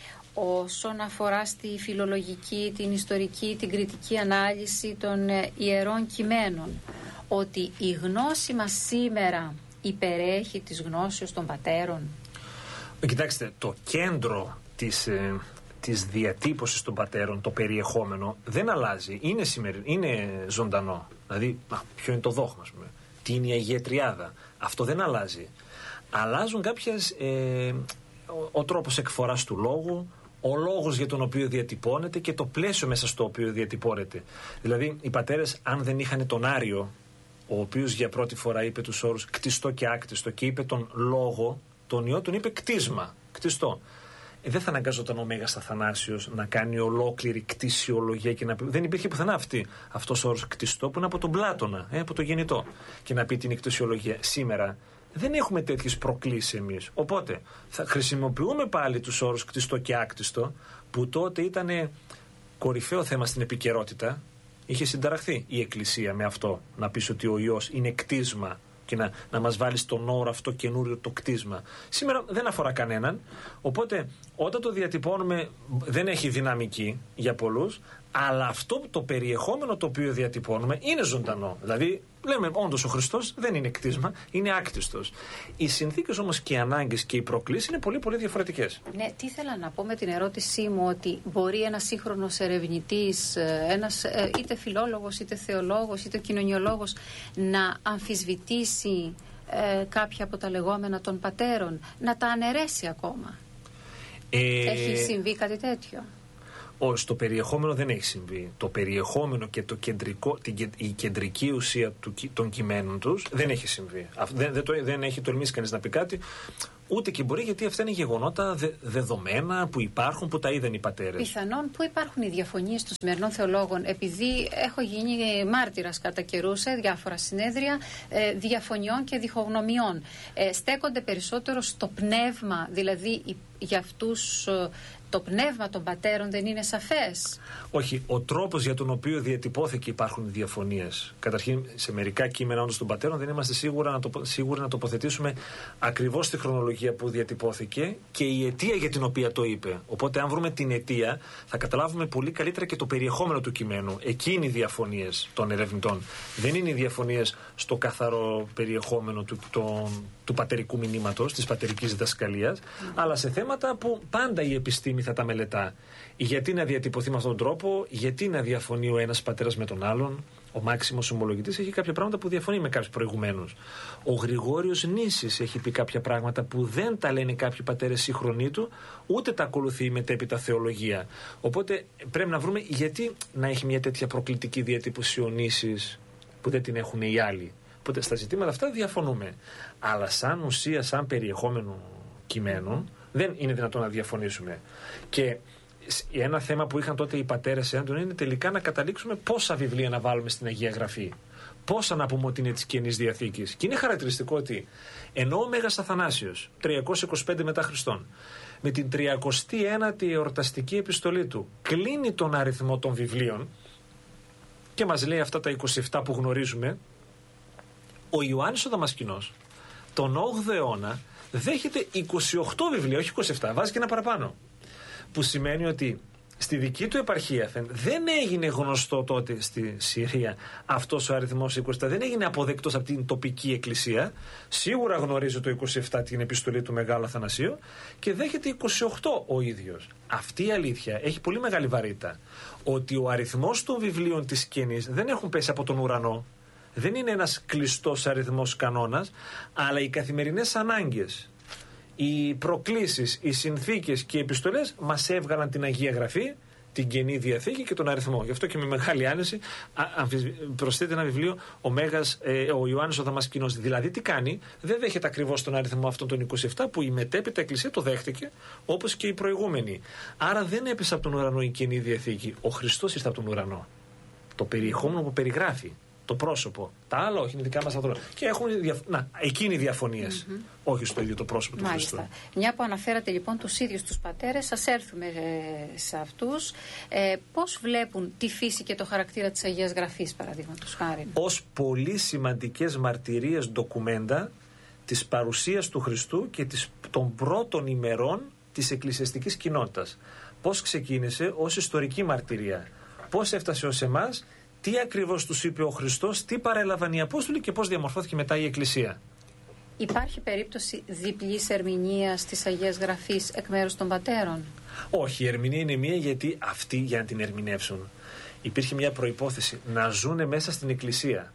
όσον αφορά στη φιλολογική, την ιστορική, την κριτική ανάλυση των ιερών κειμένων, ότι η γνώση μας σήμερα υπερέχει της γνώσεως των πατέρων? Κοιτάξτε, το κέντρο της, ε, της διατύπωσης των πατέρων, το περιεχόμενο, δεν αλλάζει. Είναι, σημερι... είναι ζωντανό. Δηλαδή, α, ποιο είναι το δόγμα, ας πούμε. Τι είναι η Αγία Τριάδα. Αυτό δεν αλλάζει. Αλλάζουν κάποιες... Ε, ο, ο τρόπος εκφοράς του λόγου, ο λόγος για τον οποίο διατυπώνεται και το πλαίσιο μέσα στο οποίο διατυπώνεται. Δηλαδή, οι πατέρες, αν δεν είχαν τον Άριο, ο οποίος για πρώτη φορά είπε τους όρους κτιστό και άκτιστο και είπε τον λόγο, τον ιό τον είπε κτίσμα, κτιστό. Ε, δεν θα αναγκαζόταν ο Μέγας Αθανάσιος να κάνει ολόκληρη κτησιολογία και να πει. Δεν υπήρχε πουθενά αυτή. Αυτός ο όρος κτιστό που είναι από τον Πλάτωνα, ε, από το γεννητό. Και να πει την κτησιολογία. Σήμερα δεν έχουμε τέτοιες προκλήσεις εμείς. Οπότε θα χρησιμοποιούμε πάλι τους όρους κτιστό και άκτιστο, που τότε ήταν κορυφαίο θέμα στην επικαιρότητα. Είχε συνταραχθεί η Εκκλησία με αυτό. Να πεις ότι ο Υιός είναι κτίσμα και να, να μας βάλει στον όρο αυτό καινούριο το κτίσμα. Σήμερα δεν αφορά κανέναν. Οπότε όταν το διατυπώνουμε δεν έχει δυναμική για πολλούς, αλλά αυτό το περιεχόμενο το οποίο διατυπώνουμε είναι ζωντανό. Δηλαδή λέμε όντως ο Χριστός δεν είναι κτίσμα, είναι άκτιστος. Οι συνθήκες όμως και οι ανάγκες και οι προκλήσεις είναι πολύ πολύ διαφορετικές. Ναι, τι ήθελα να πω με την ερώτησή μου, ότι μπορεί ένας σύγχρονος ερευνητής, ένας είτε φιλόλογος, είτε θεολόγος, είτε κοινωνιολόγος να αμφισβητήσει ε, κάποια από τα λεγόμενα των πατέρων, να τα αναιρέσει ακόμα. Ε... Έχει συμβεί κάτι τέτοιο? Στο περιεχόμενο δεν έχει συμβεί. Το περιεχόμενο και το κεντρικό, την, η κεντρική ουσία του, των κειμένων τους δεν έχει συμβεί. Δεν, δεν, το, δεν έχει τολμήσει κανείς να πει κάτι, ούτε και μπορεί, γιατί αυτά είναι γεγονότα δε, δεδομένα που υπάρχουν, που τα είδαν οι πατέρες. Πιθανόν που υπάρχουν οι διαφωνίες των σημερινών θεολόγων, επειδή έχω γίνει μάρτυρας κατά καιρούς σε διάφορα συνέδρια ε, διαφωνιών και διχογνωμιών. Ε, στέκονται περισσότερο στο πνεύμα, δηλαδή για αυτούς... Ε, το πνεύμα των πατέρων δεν είναι σαφές. Όχι, ο τρόπος για τον οποίο διατυπώθηκε υπάρχουν διαφωνίες. Καταρχήν, σε μερικά κείμενα όντως των πατέρων δεν είμαστε σίγουρα να, τοπο, σίγουροι να τοποθετήσουμε ακριβώς τη χρονολογία που διατυπώθηκε και η αιτία για την οποία το είπε. Οπότε, αν βρούμε την αιτία, θα καταλάβουμε πολύ καλύτερα και το περιεχόμενο του κειμένου. Εκεί είναι οι διαφωνίες των ερευνητών. Δεν είναι οι διαφωνίες στο καθαρό περιεχόμενο του, το, του πατερικού μηνύματος, της πατερικής διδασκαλίας, mm. αλλά σε θέματα που πάντα η επιστήμη θα τα μελετά. Γιατί να διατυπωθεί με αυτόν τον τρόπο, γιατί να διαφωνεί ο ένας πατέρας με τον άλλον, Ο Μάξιμος Ομολογητής έχει κάποια πράγματα που διαφωνεί με κάποιους προηγουμένους. Ο Γρηγόριος Νήσης έχει πει κάποια πράγματα που δεν τα λένε κάποιοι πατέρες σύγχρονοί του, ούτε τα ακολουθεί η μετέπειτα θεολογία. Οπότε πρέπει να βρούμε γιατί να έχει μια τέτοια προκλητική διατύπωση ο Νήσης που δεν την έχουν οι άλλοι. Οπότε στα ζητήματα αυτά διαφωνούμε. Αλλά σαν ουσία, σαν περιεχόμενο κειμένου, δεν είναι δυνατόν να διαφωνήσουμε. Και ένα θέμα που είχαν τότε οι πατέρες έντονο είναι τελικά να καταλήξουμε πόσα βιβλία να βάλουμε στην Αγία Γραφή. Πόσα να πούμε ότι είναι της Καινής Διαθήκης. Και είναι χαρακτηριστικό ότι ενώ ο Μέγας Αθανάσιος, τριακόσια είκοσι πέντε μετά Χριστόν, με την τριακοστή ένατη εορταστική επιστολή του, κλείνει τον αριθμό των βιβλίων και μας λέει αυτά τα είκοσι επτά που γνωρίζουμε, ο Ιωάννης ο Δαμασκηνός, τον όγδοο αιώνα, δέχεται είκοσι οκτώ βιβλία, όχι είκοσι επτά, βάζει και ένα παραπάνω. Που σημαίνει ότι στη δική του επαρχία δεν έγινε γνωστό τότε στη Συρία αυτός ο αριθμός είκοσι επτά, δεν έγινε αποδεκτός από την τοπική εκκλησία. Σίγουρα γνωρίζει το είκοσι επτά την επιστολή του Μεγάλου Αθανασίου και δέχεται είκοσι οκτώ ο ίδιος. Αυτή η αλήθεια έχει πολύ μεγάλη βαρύτητα. Ότι ο αριθμός των βιβλίων της Καινής δεν έχουν πέσει από τον ουρανό, δεν είναι ένας κλειστός αριθμός κανόνας, αλλά οι καθημερινές ανάγκες, οι προκλήσεις, οι συνθήκες και οι επιστολές μας έβγαλαν την Αγία Γραφή, την Καινή Διαθήκη και τον αριθμό. Γι' αυτό και με μεγάλη άνεση προσθέτει ένα βιβλίο ο, Μέγας, ε, ο Ιωάννης ο Δαμασκηνός. Δηλαδή τι κάνει, δεν δέχεται ακριβώς τον αριθμό αυτόν των είκοσι επτά που η μετέπειτα Εκκλησία το δέχτηκε, όπως και οι προηγούμενοι. Άρα δεν έπεσε από τον ουρανό η Καινή Διαθήκη. Ο Χριστός ήρθε από τον ουρανό. Το περιεχόμενο που περιγράφει, το πρόσωπο. Τα άλλα όχι, είναι δικά μας ανθρώπινα. Και έχουν διαφ... Να, εκείνοι οι διαφωνίες. Mm-hmm. Όχι στο ίδιο το πρόσωπο του Μάλιστα. Χριστού. Μια που αναφέρατε λοιπόν τους ίδιους τους πατέρες, ας έρθουμε ε, σε αυτούς. Ε, πώς βλέπουν τη φύση και το χαρακτήρα της Αγίας Γραφής, παραδείγματος χάρη? Ως πολύ σημαντικές μαρτυρίες ντοκουμέντα της παρουσίας του Χριστού και της, των πρώτων ημερών της εκκλησιαστικής κοινότητας. Πώς ξεκίνησε ως ιστορική μαρτυρία. Πώς έφτασε ως εμάς. Τι ακριβώς τους είπε ο Χριστός, τι παρέλαβαν οι Απόστολοι και πώς διαμορφώθηκε μετά η Εκκλησία. Υπάρχει περίπτωση διπλής ερμηνείας της Αγίας Γραφής εκ μέρους των πατέρων? Όχι, η ερμηνεία είναι μία, γιατί αυτοί για να την ερμηνεύσουν υπήρχε μια προϋπόθεση να ζουνε μέσα στην Εκκλησία.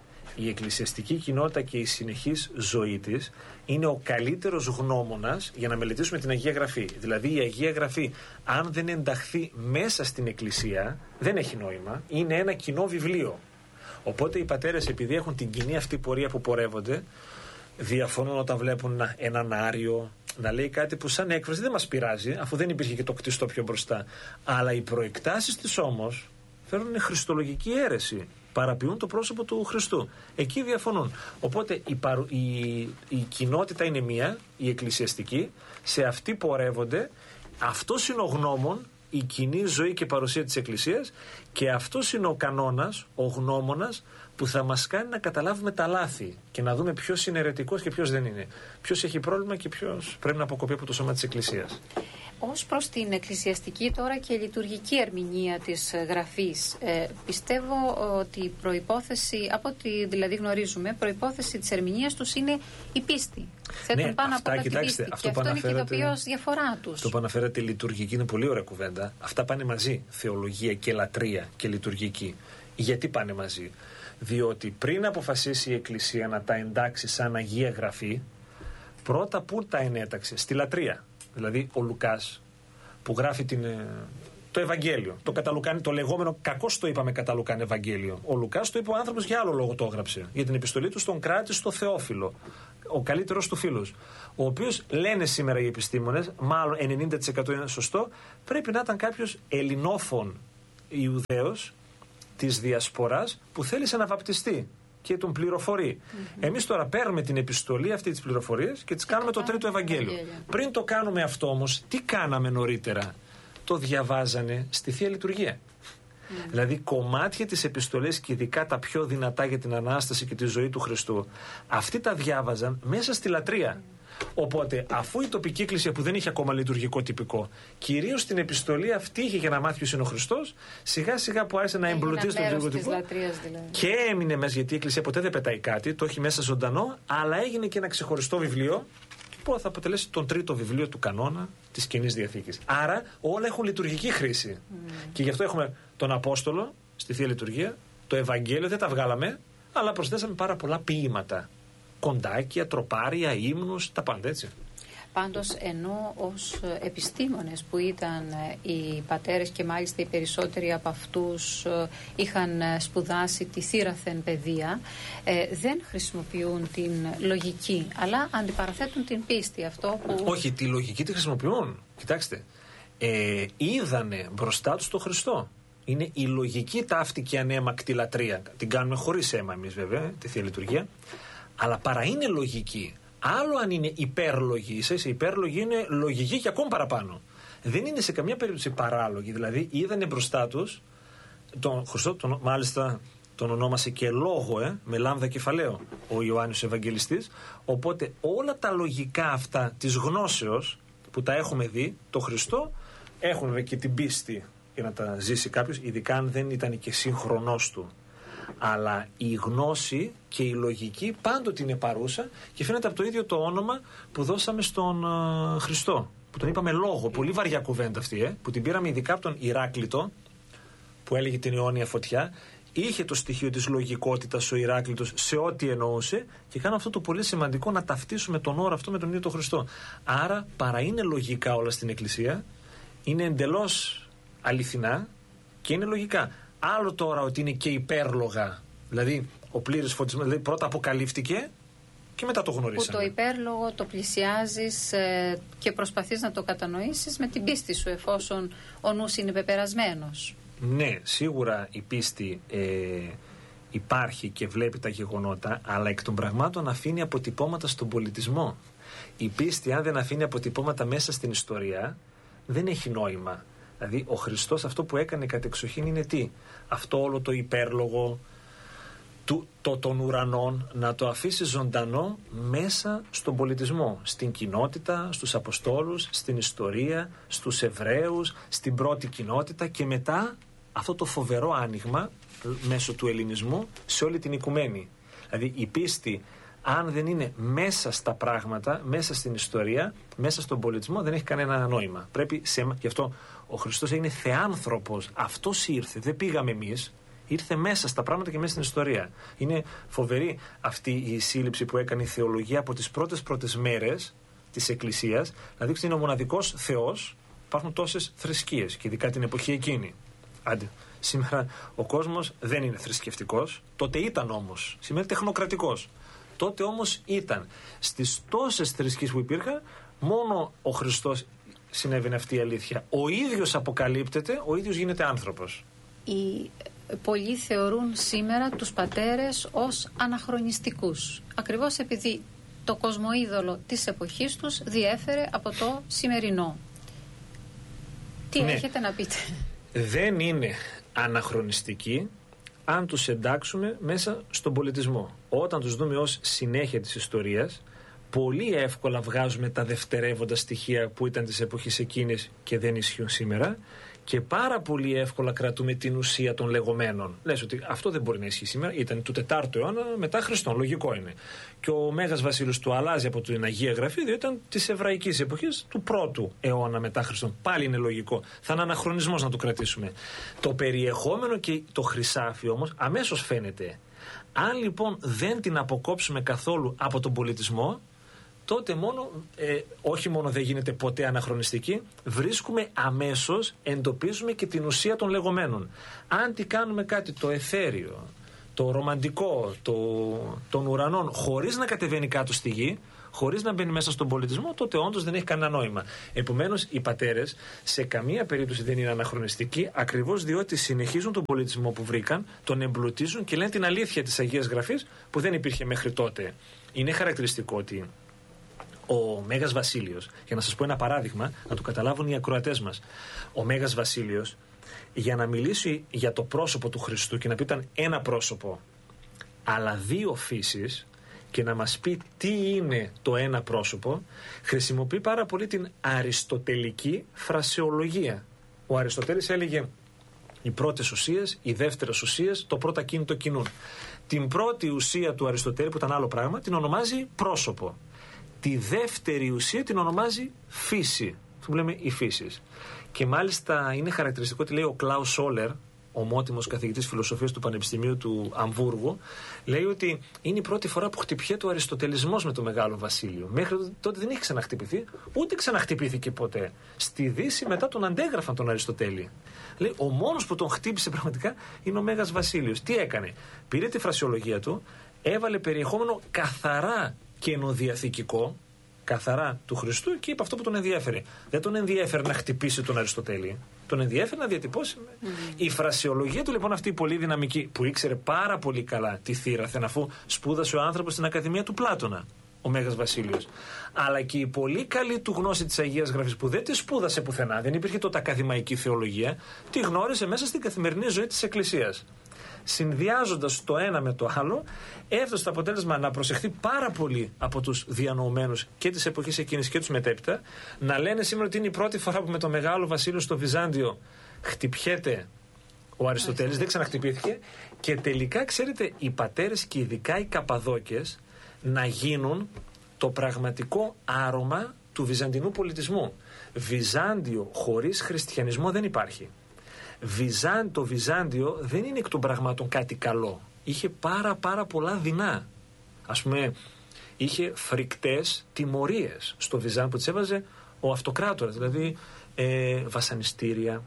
Η εκκλησιαστική κοινότητα και η συνεχής ζωή της είναι ο καλύτερος γνώμονας για να μελετήσουμε την Αγία Γραφή. Δηλαδή η Αγία Γραφή, αν δεν ενταχθεί μέσα στην Εκκλησία, δεν έχει νόημα. Είναι ένα κοινό βιβλίο. Οπότε οι πατέρες, επειδή έχουν την κοινή αυτή πορεία που πορεύονται, διαφωνούν όταν βλέπουν έναν Άριο να λέει κάτι που σαν έκφραση δεν μας πειράζει, αφού δεν υπήρχε και το κτιστό πιο μπροστά. Αλλά οι προεκτάσεις της όμως φέρνουν χριστολογική αίρεση. Παραποιούν το πρόσωπο του Χριστού. Εκεί διαφωνούν. Οπότε η, παρου, η, η κοινότητα είναι μία, η εκκλησιαστική, σε αυτή πορεύονται. Αυτός είναι ο γνώμων, η κοινή ζωή και παρουσία της Εκκλησίας, και αυτός είναι ο κανόνας, ο γνώμονας που θα μας κάνει να καταλάβουμε τα λάθη και να δούμε ποιος είναι αιρετικός και ποιος δεν είναι. Ποιος έχει πρόβλημα και ποιος πρέπει να αποκοπεί από το σώμα της Εκκλησίας. Ως προς την εκκλησιαστική τώρα και λειτουργική ερμηνεία της Γραφής, ε, πιστεύω ότι η προϋπόθεση, από ό,τι δηλαδή γνωρίζουμε, προϋπόθεση της ερμηνείας τους είναι η πίστη. Θέτουν ναι, πάνω αυτά, από την κοιτάξτε, πίστη. Αυτό και αυτό είναι και το οποίο διαφορά τους. Το που αναφέρατε λειτουργική είναι πολύ ωραία κουβέντα. Αυτά πάνε μαζί, θεολογία και λατρεία και λειτουργική. Γιατί πάνε μαζί? Διότι πριν αποφασίσει η Εκκλησία να τα εντάξει σαν Αγία Γραφή, πρώτα που τα ενέταξε? Στη λατρεία. Δηλαδή ο Λουκάς που γράφει την, το Ευαγγέλιο, το, καταλουκάνι, το λεγόμενο, κακώς το είπαμε καταλουκάνι Ευαγγέλιο. Ο Λουκάς το είπε ο άνθρωπος για άλλο λόγο το έγραψε. Για την επιστολή του στον κράτη στο Θεόφιλο, ο καλύτερος του φίλος. Ο οποίος λένε σήμερα οι επιστήμονες, μάλλον ενενήντα τοις εκατό είναι σωστό, πρέπει να ήταν κάποιος ελληνόφων Ιουδαίος της Διασποράς που θέλησε να βαπτιστεί και τον πληροφορεί. Mm-hmm. Εμείς τώρα παίρνουμε την επιστολή αυτή της πληροφορίας και τις κάνουμε το τρίτο Ευαγγέλιο. Ευαγγέλιο. Πριν το κάνουμε αυτό όμως, τι κάναμε νωρίτερα? Το διαβάζανε στη Θεία Λειτουργία. Mm. Δηλαδή κομμάτια της επιστολής και ειδικά τα πιο δυνατά για την Ανάσταση και τη ζωή του Χριστού, αυτοί τα διάβαζαν μέσα στη λατρεία. Mm. Οπότε, αφού η τοπική εκκλησία που δεν είχε ακόμα λειτουργικό τυπικό, κυρίως την επιστολή αυτή είχε για να μάθει ποιος είναι ο Χριστός, σιγά σιγά που άρχισε να εμπλουτίσει το λειτουργικό τυπικό. Δηλαδή. Και έμεινε μέσα, γιατί η εκκλησία ποτέ δεν πετάει κάτι, το έχει μέσα ζωντανό, αλλά έγινε και ένα ξεχωριστό βιβλίο που θα αποτελέσει τον τρίτο βιβλίο του κανόνα της Καινής Διαθήκης. Άρα όλα έχουν λειτουργική χρήση. Mm. Και γι' αυτό έχουμε τον Απόστολο στη Θεία Λειτουργία, Το Ευαγγέλιο δεν τα βγάλαμε, αλλά προσθέσαμε πάρα πολλά ποίηματα. Κοντάκια, τροπάρια, ύμνους, τα πάντα, έτσι. Πάντως, ενώ ως επιστήμονες που ήταν οι πατέρες και μάλιστα οι περισσότεροι από αυτούς είχαν σπουδάσει τη θύραθεν παιδεία, ε, δεν χρησιμοποιούν την λογική, αλλά αντιπαραθέτουν την πίστη. Αυτό που... Όχι, τη λογική τη χρησιμοποιούν. Κοιτάξτε, ε, είδανε μπροστά τους τον Χριστό. Είναι η λογική ταύτη και ανέμακτη λατρεία. Την κάνουμε χωρίς αίμα εμείς βέβαια, τη Θεία Λειτουργία, αλλά παρά είναι λογική. Άλλο αν είναι υπέρλογη, η υπέρλογη είναι λογική και ακόμη παραπάνω. Δεν είναι σε καμία περίπτωση παράλογη. Δηλαδή είδανε μπροστά τους τον Χριστό, τον, μάλιστα τον ονόμασε και λόγο, ε, με λάμδα κεφαλαίο, ο Ιωάννης ο Ευαγγελιστής. Οπότε όλα τα λογικά αυτά της γνώσεως που τα έχουμε δει, το Χριστό, έχουν βέβαια και την πίστη για να τα ζήσει κάποιος, ειδικά αν δεν ήταν και σύγχρονός του. Αλλά η γνώση και η λογική πάντοτε είναι παρούσα και φαίνεται από το ίδιο το όνομα που δώσαμε στον uh, Χριστό, που τον είπαμε λόγο. Πολύ βαριά κουβέντα αυτή, ε, που την πήραμε ειδικά από τον Ηράκλειτο, που έλεγε την αιώνια φωτιά. Είχε το στοιχείο της λογικότητας ο Ηράκλειτος σε ό,τι εννοούσε και κάνω αυτό το πολύ σημαντικό, να ταυτίσουμε τον όρο αυτό με τον ίδιο τον Χριστό. Άρα παρά είναι λογικά όλα στην Εκκλησία, είναι εντελώς αληθινά και είναι λογικά. Άλλο τώρα ότι είναι και υπέρλογα, δηλαδή ο πλήρης φωτισμός, δηλαδή πρώτα αποκαλύφθηκε και μετά το γνωρίσαμε. Που το υπέρλογο το πλησιάζεις ε, και προσπαθείς να το κατανοήσεις με την πίστη σου, εφόσον ο νους είναι πεπερασμένος. Ναι, σίγουρα η πίστη ε, υπάρχει και βλέπει τα γεγονότα, αλλά εκ των πραγμάτων αφήνει αποτυπώματα στον πολιτισμό. Η πίστη, αν δεν αφήνει αποτυπώματα μέσα στην ιστορία, δεν έχει νόημα. Δηλαδή ο Χριστός αυτό που έκανε κατεξοχήν είναι τι? Αυτό όλο το υπέρλογο του, το, των ουρανών να το αφήσει ζωντανό μέσα στον πολιτισμό, στην κοινότητα, στους Αποστόλους, στην ιστορία, στους Εβραίους, στην πρώτη κοινότητα και μετά αυτό το φοβερό άνοιγμα μέσω του ελληνισμού σε όλη την οικουμένη. Δηλαδή η πίστη, αν δεν είναι μέσα στα πράγματα, μέσα στην ιστορία, μέσα στον πολιτισμό, δεν έχει κανένα νόημα. Πρέπει σε... Γι' αυτό ο Χριστός είναι θεάνθρωπος. Αυτός ήρθε, δεν πήγαμε εμείς. Ήρθε μέσα στα πράγματα και μέσα στην ιστορία. Είναι φοβερή αυτή η σύλληψη που έκανε η θεολογία από τις πρώτες πρώτες μέρες της Εκκλησίας, να δείξει ότι είναι ο μοναδικός Θεός. Υπάρχουν τόσες θρησκείες και ειδικά την εποχή εκείνη. Άντε, σήμερα ο κόσμος δεν είναι θρησκευτικός. Τότε ήταν όμως. Σήμερα τεχνοκρατικός. Τότε όμως ήταν. Στις τόσες θρησκείες που υπήρχαν, μόνο ο Χριστός συνέβαινε αυτή η αλήθεια. Ο ίδιος αποκαλύπτεται, ο ίδιος γίνεται άνθρωπος. Οι πολλοί θεωρούν σήμερα τους πατέρες ως αναχρονιστικούς. Ακριβώς επειδή το κοσμοείδωλο της εποχής τους διέφερε από το σημερινό. Τι ναι. έχετε να πείτε? Δεν είναι αναχρονιστικοί αν τους εντάξουμε μέσα στον πολιτισμό. Όταν τους δούμε ως συνέχεια της ιστορίας, πολύ εύκολα βγάζουμε τα δευτερεύοντα στοιχεία που ήταν της εποχής εκείνης και δεν ισχύουν σήμερα και πάρα πολύ εύκολα κρατούμε την ουσία των λεγόμενων. Λες ότι αυτό δεν μπορεί να ισχύει σήμερα, ήταν του τετάρτου αιώνα μετά Χριστόν, λογικό είναι. Και ο Μέγας Βασίλειος του αλλάζει από την Αγία Γραφή, διότι ήταν της εβραϊκής εποχής του πρώτου αιώνα μετά Χριστόν. Πάλι είναι λογικό. Θα είναι αναχρονισμός να το κρατήσουμε. Το περιεχόμενο και το χρυσάφι όμως αμέσως φαίνεται. Αν λοιπόν δεν την αποκόψουμε καθόλου από τον πολιτισμό, τότε μόνο, ε, όχι μόνο δεν γίνεται ποτέ αναχρονιστική, βρίσκουμε αμέσως, εντοπίζουμε και την ουσία των λεγόμενων. Αν τι κάνουμε κάτι το εθέριο, το ρομαντικό, το, των ουρανών, χωρίς να κατεβαίνει κάτω στη γη, χωρίς να μπαίνει μέσα στον πολιτισμό, τότε όντως δεν έχει κανένα νόημα. Επομένως, οι πατέρες σε καμία περίπτωση δεν είναι αναχρονιστικοί, ακριβώς διότι συνεχίζουν τον πολιτισμό που βρήκαν, τον εμπλουτίζουν και λένε την αλήθεια της Αγίας Γραφής που δεν υπήρχε μέχρι τότε. Είναι χαρακτηριστικό ότι ο Μέγας Βασίλειος, για να σας πω ένα παράδειγμα, να το καταλάβουν οι ακροατές μας, ο Μέγας Βασίλειος, για να μιλήσει για το πρόσωπο του Χριστού και να πει ήταν ένα πρόσωπο, αλλά δύο φύσεις, και να μας πει τι είναι το ένα πρόσωπο, χρησιμοποιεί πάρα πολύ την αριστοτελική φρασεολογία. Ο Αριστοτέλης έλεγε οι πρώτες ουσίες, οι δεύτερες ουσίες, το πρώτα κίνητο κινούν. Την πρώτη ουσία του Αριστοτέλη, που ήταν άλλο πράγμα, την ονομάζει πρόσωπο. Τη δεύτερη ουσία την ονομάζει φύση. Αυτό που λέμε οι φύσεις. Και μάλιστα είναι χαρακτηριστικό ότι λέει ο Κλάους Όλερ, ομότιμος καθηγητής φιλοσοφίας του Πανεπιστημίου του Αμβούργου, λέει ότι είναι η πρώτη φορά που χτυπιέται ο αριστοτελισμός με το Μεγάλο Βασίλειο. Μέχρι τότε δεν είχε ξαναχτυπηθεί, ούτε ξαναχτυπήθηκε ποτέ. Στη Δύση μετά τον αντέγραφαν τον Αριστοτέλη. Λέει, ο μόνος που τον χτύπησε πραγματικά είναι ο Μέγας Βασίλειος. Τι έκανε? Πήρε τη φρασιολογία του, έβαλε περιεχόμενο καθαρά καινοδιαθηκικό, καθαρά του Χριστού, και είπε αυτό που τον ενδιέφερε. Δεν τον ενδιέφερε να χτυπήσει τον Αριστοτέλη. Τον ενδιέφερε να διατυπώσει. Mm. Η φρασιολογία του λοιπόν αυτή η πολύ δυναμική, που ήξερε πάρα πολύ καλά τη θύραθεν, αφού σπούδασε ο άνθρωπος στην Ακαδημία του Πλάτωνα, ο Μέγας Βασίλειος. Αλλά και η πολύ καλή του γνώση της Αγίας Γραφής, που δεν τη σπούδασε πουθενά, δεν υπήρχε τότε ακαδημαϊκή θεολογία, τη γνώρισε μέσα στην καθημερινή ζωή της Εκκλησίας. Συνδυάζοντας το ένα με το άλλο, έφτασε στο αποτέλεσμα να προσεχθεί πάρα πολύ από τους διανοουμένους και της εποχής εκείνης και τους μετέπειτα, να λένε σήμερα ότι είναι η πρώτη φορά που με το Μεγάλο Βασίλειο στο Βυζάντιο χτυπιέται ο Αριστοτέλης, δεν ξαναχτυπήθηκε, και τελικά, ξέρετε, οι πατέρες και ειδικά οι Καπαδόκες να γίνουν το πραγματικό άρωμα του βυζαντινού πολιτισμού. Βυζάντιο χωρίς χριστιανισμό δεν υπάρχει. Βυζάν, το Βυζάντιο δεν είναι εκ των πραγμάτων κάτι καλό. Είχε πάρα πάρα πολλά δεινά. Ας πούμε, είχε φρικτές τιμωρίες στο Βυζάν που τις έβαζε ο αυτοκράτορας. Δηλαδή ε, βασανιστήρια,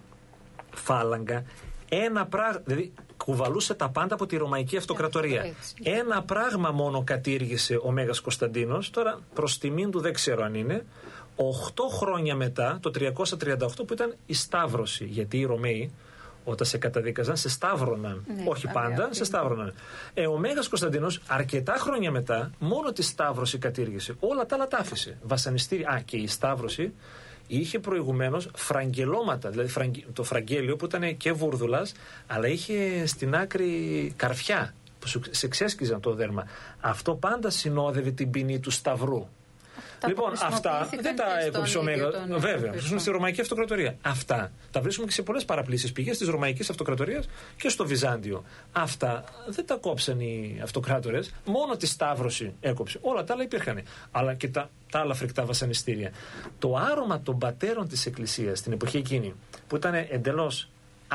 φάλαγγα. Ένα πράγμα, δηλαδή κουβαλούσε τα πάντα από τη Ρωμαϊκή Αυτοκρατορία. Ένα πράγμα μόνο κατήργησε ο Μέγας Κωνσταντίνος. Τώρα προς τιμήν του δεν ξέρω αν είναι. Οχτώ χρόνια μετά, το τριακόσια τριάντα οκτώ, που ήταν η Σταύρωση. Γιατί οι Ρωμαίοι, όταν σε καταδίκαζαν, σε σταύρωναν. Ναι, όχι πάντα, αυτή. σε σταύρωναν. Ε, ο Μέγας Κωνσταντίνος, αρκετά χρόνια μετά, μόνο τη Σταύρωση κατήργησε. Όλα τα άλλα τα άφησε. Βασανιστήρια. Α, και η Σταύρωση είχε προηγουμένως φραγγελώματα. Δηλαδή το φραγγέλιο που ήταν και βούρδουλας, αλλά είχε στην άκρη καρφιά που σε ξέσκιζαν το δέρμα. Αυτό πάντα συνόδευε την ποινή του Σταυρού. Τα λοιπόν, αυτά δεν τα έκοψε ο Μέγας. Βέβαια, ζουν στη Ρωμαϊκή Αυτοκρατορία. Αυτά τα βρίσκουμε και σε πολλές παραπλήσεις πηγές της Ρωμαϊκής Αυτοκρατορίας και στο Βυζάντιο. Αυτά δεν τα κόψαν οι αυτοκράτορες. Μόνο τη Σταύρωση έκοψε. Όλα τα άλλα υπήρχαν. Αλλά και τα, τα άλλα φρικτά βασανιστήρια. Το άρωμα των πατέρων της Εκκλησίας στην εποχή εκείνη, που ήταν εντελώς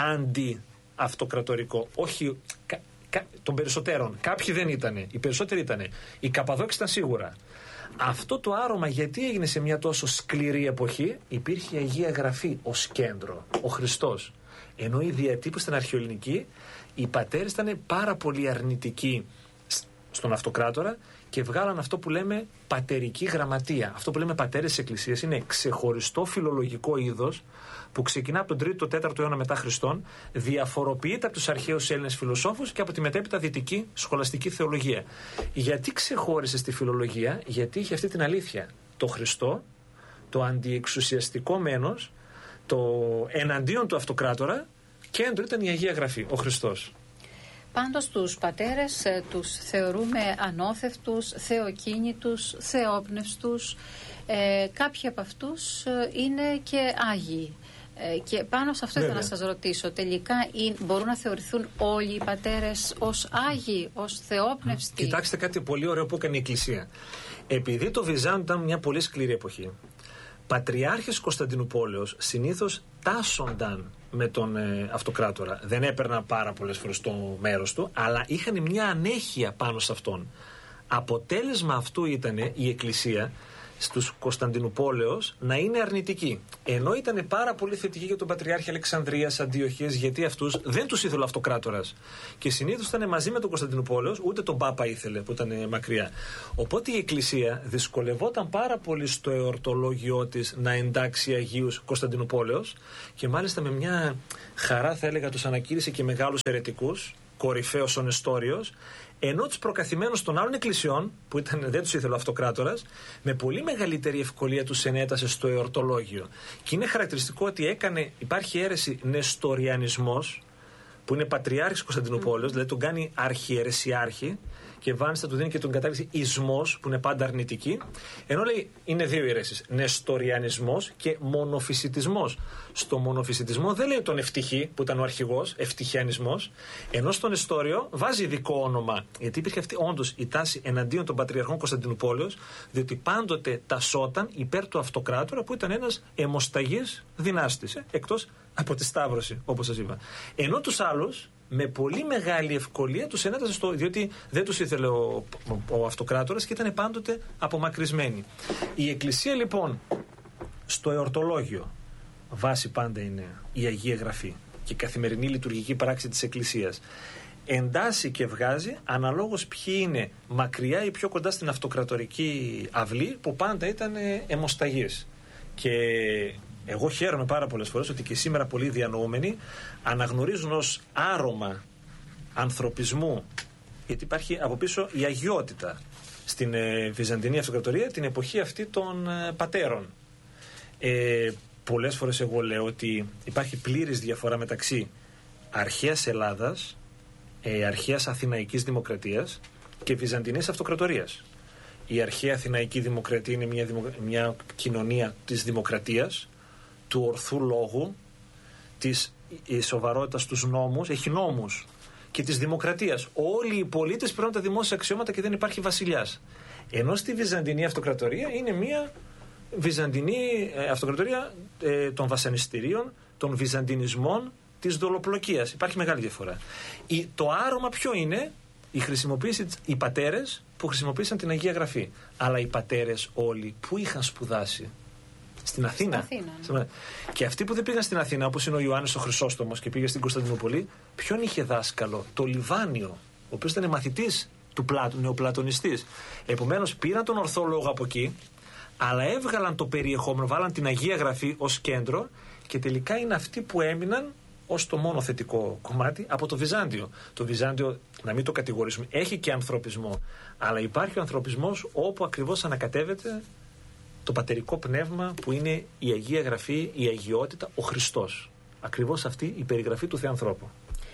αντι-αυτοκρατορικό, όχι κα, κα, των περισσότερων. Κάποιοι δεν ήταν. Οι περισσότεροι ήταν. Οι Καπαδόκοι ήταν σίγουρα. Αυτό το άρωμα γιατί έγινε σε μια τόσο σκληρή εποχή? Υπήρχε η Αγία Γραφή ως κέντρο, ο Χριστός. Ενώ η διατύπωση στην αρχαιοελληνική, οι πατέρες ήταν πάρα πολύ αρνητικοί στον αυτοκράτορα και βγάλαν αυτό που λέμε πατερική γραμματεία. Αυτό που λέμε πατέρες της Εκκλησίας είναι ξεχωριστό φιλολογικό είδος που ξεκινά από τον τρίτο τέταρτο αιώνα μετά Χριστόν, διαφοροποιείται από τους αρχαίους Έλληνες φιλοσόφους και από τη μετέπειτα δυτική σχολαστική θεολογία. Γιατί ξεχώρισε στη φιλολογία? Γιατί είχε αυτή την αλήθεια. Το Χριστό, το αντιεξουσιαστικό μένος, το εναντίον του αυτοκράτορα, κέντρο ήταν η Αγία Γραφή, ο Χριστός. Πάντως τους πατέρες ε, τους θεωρούμε ανώθευτους, θεοκίνητους, θεόπνευστους. Ε, κάποιοι από αυτούς ε, είναι και άγιοι. Ε, και πάνω σε αυτό ήθελα να σας ρωτήσω. Τελικά ή, μπορούν να θεωρηθούν όλοι οι πατέρες ως άγιοι, ως θεόπνευστοι? Κοιτάξτε κάτι πολύ ωραίο που έκανε η Εκκλησία. Επειδή το Βυζάντιο ήταν μια πολύ σκληρή εποχή, πατριάρχες Κωνσταντινουπόλεως συνήθως τάσσονταν με τον ε, αυτοκράτορα. Δεν έπαιρναν πάρα πολλές φορές το μέρος του, αλλά είχαν μια ανέχεια πάνω σε αυτόν. Αποτέλεσμα αυτού ήταν η Εκκλησία στους Κωνσταντινουπόλεως να είναι αρνητική. Ενώ ήταν πάρα πολύ θετική για τον Πατριάρχη Αλεξανδρίας, Αντιοχίας, γιατί αυτούς δεν τους ήθελε ο αυτοκράτορας. Και συνήθως ήταν μαζί με τον Κωνσταντινουπόλεως, ούτε τον Πάπα ήθελε που ήταν μακριά. Οπότε η Εκκλησία δυσκολευόταν πάρα πολύ στο εορτολόγιό της να εντάξει Αγίους Κωνσταντινουπόλεως και μάλιστα με μια χαρά, θα έλεγα, τους ανακήρυσε και μεγάλους αιρετικούς, κορυφαίος ο Νεστόριος, ενώ τους προκαθημένους των άλλων εκκλησιών, που ήταν, δεν τους ήθελε ο αυτοκράτορας, με πολύ μεγαλύτερη ευκολία τους ενέτασε στο εορτολόγιο. Και είναι χαρακτηριστικό ότι έκανε, υπάρχει αίρεση νεστοριανισμός, που είναι πατριάρχης Κωνσταντινουπόλεως, mm. δηλαδή τον κάνει αρχιερεσιάρχη, και Βάνιστα του δίνει και τον κατάληξη ισμός, που είναι πάντα αρνητική. Ενώ λέει είναι δύο αιρέσεις. Νεστοριανισμός και μονοφυσιτισμός. Στο μονοφυσιτισμό δεν λέει τον ευτυχή, που ήταν ο αρχηγός, ευτυχιανισμός. Ενώ στο Νεστόριο βάζει ειδικό όνομα. Γιατί υπήρχε αυτή όντως η τάση εναντίον των πατριαρχών Κωνσταντινουπόλεως, διότι πάντοτε τασσόταν υπέρ του αυτοκράτορα, που ήταν ένας αιμοσταγής δυνάστης, ε, εκτός από τη Σταύρωση, όπως σας είπα. Ενώ τους άλλους, με πολύ μεγάλη ευκολία τους ενέτασε στο. Διότι δεν τους ήθελε ο, ο, ο αυτοκράτορας και ήταν πάντοτε απομακρυσμένοι. Η Εκκλησία λοιπόν στο εορτολόγιο, βάση πάντα είναι η Αγία Γραφή και η καθημερινή λειτουργική πράξη της Εκκλησίας, εντάσσει και βγάζει αναλόγως ποιοι είναι μακριά ή πιο κοντά στην αυτοκρατορική αυλή, που πάντα ήταν αιμοσταγείς. Και εγώ χαίρομαι πάρα πολλές φορές ότι και σήμερα πολλοί διανοούμενοι αναγνωρίζουν ως άρωμα ανθρωπισμού, γιατί υπάρχει από πίσω η αγιότητα στην ε, Βυζαντινή Αυτοκρατορία, την εποχή αυτή των ε, πατέρων. Ε, πολλές φορές εγώ λέω ότι υπάρχει πλήρης διαφορά μεταξύ αρχαίας Ελλάδας, ε, αρχαίας Αθηναϊκής Δημοκρατίας και Βυζαντινής Αυτοκρατορίας. Η αρχαία Αθηναϊκή Δημοκρατία είναι μια, δημο, μια κοινωνία της δημοκρατίας, του ορθού λόγου, της σοβαρότητας στους νόμους, έχει νόμους, και της δημοκρατίας. Όλοι οι πολίτες παίρνουν τα δημόσια αξιώματα και δεν υπάρχει βασιλιάς. Ενώ στη Βυζαντινή Αυτοκρατορία είναι μια Βυζαντινή ε, Αυτοκρατορία ε, των βασανιστήριων, των βυζαντινισμών, της δολοπλοκίας. Υπάρχει μεγάλη διαφορά. Η, το άρωμα ποιο είναι? Η χρησιμοποίηση, οι πατέρες που χρησιμοποίησαν την Αγία Γραφή. Αλλά οι πατέρες όλοι που είχαν σπουδάσει? Στην Αθήνα. Αθήνα ναι. Και αυτοί που δεν πήγαν στην Αθήνα, όπως είναι ο Ιωάννης ο Χρυσόστομος και πήγε στην Κωνσταντινούπολη, ποιον είχε δάσκαλο? Το Λιβάνιο, ο οποίος ήταν μαθητής του Πλάτου, νεοπλατωνιστής. Επομένως πήραν τον ορθό λόγο από εκεί, αλλά έβγαλαν το περιεχόμενο, βάλαν την Αγία Γραφή ως κέντρο, και τελικά είναι αυτοί που έμειναν ως το μόνο θετικό κομμάτι από το Βυζάντιο. Το Βυζάντιο, να μην το κατηγορήσουμε, έχει και ανθρωπισμό, αλλά υπάρχει ο ανθρωπισμός όπου ακριβώς ανακατεύεται το πατερικό πνεύμα, που είναι η Αγία Γραφή, η αγιότητα, ο Χριστός. Ακριβώς αυτή η περιγραφή του Θεανθρώπου.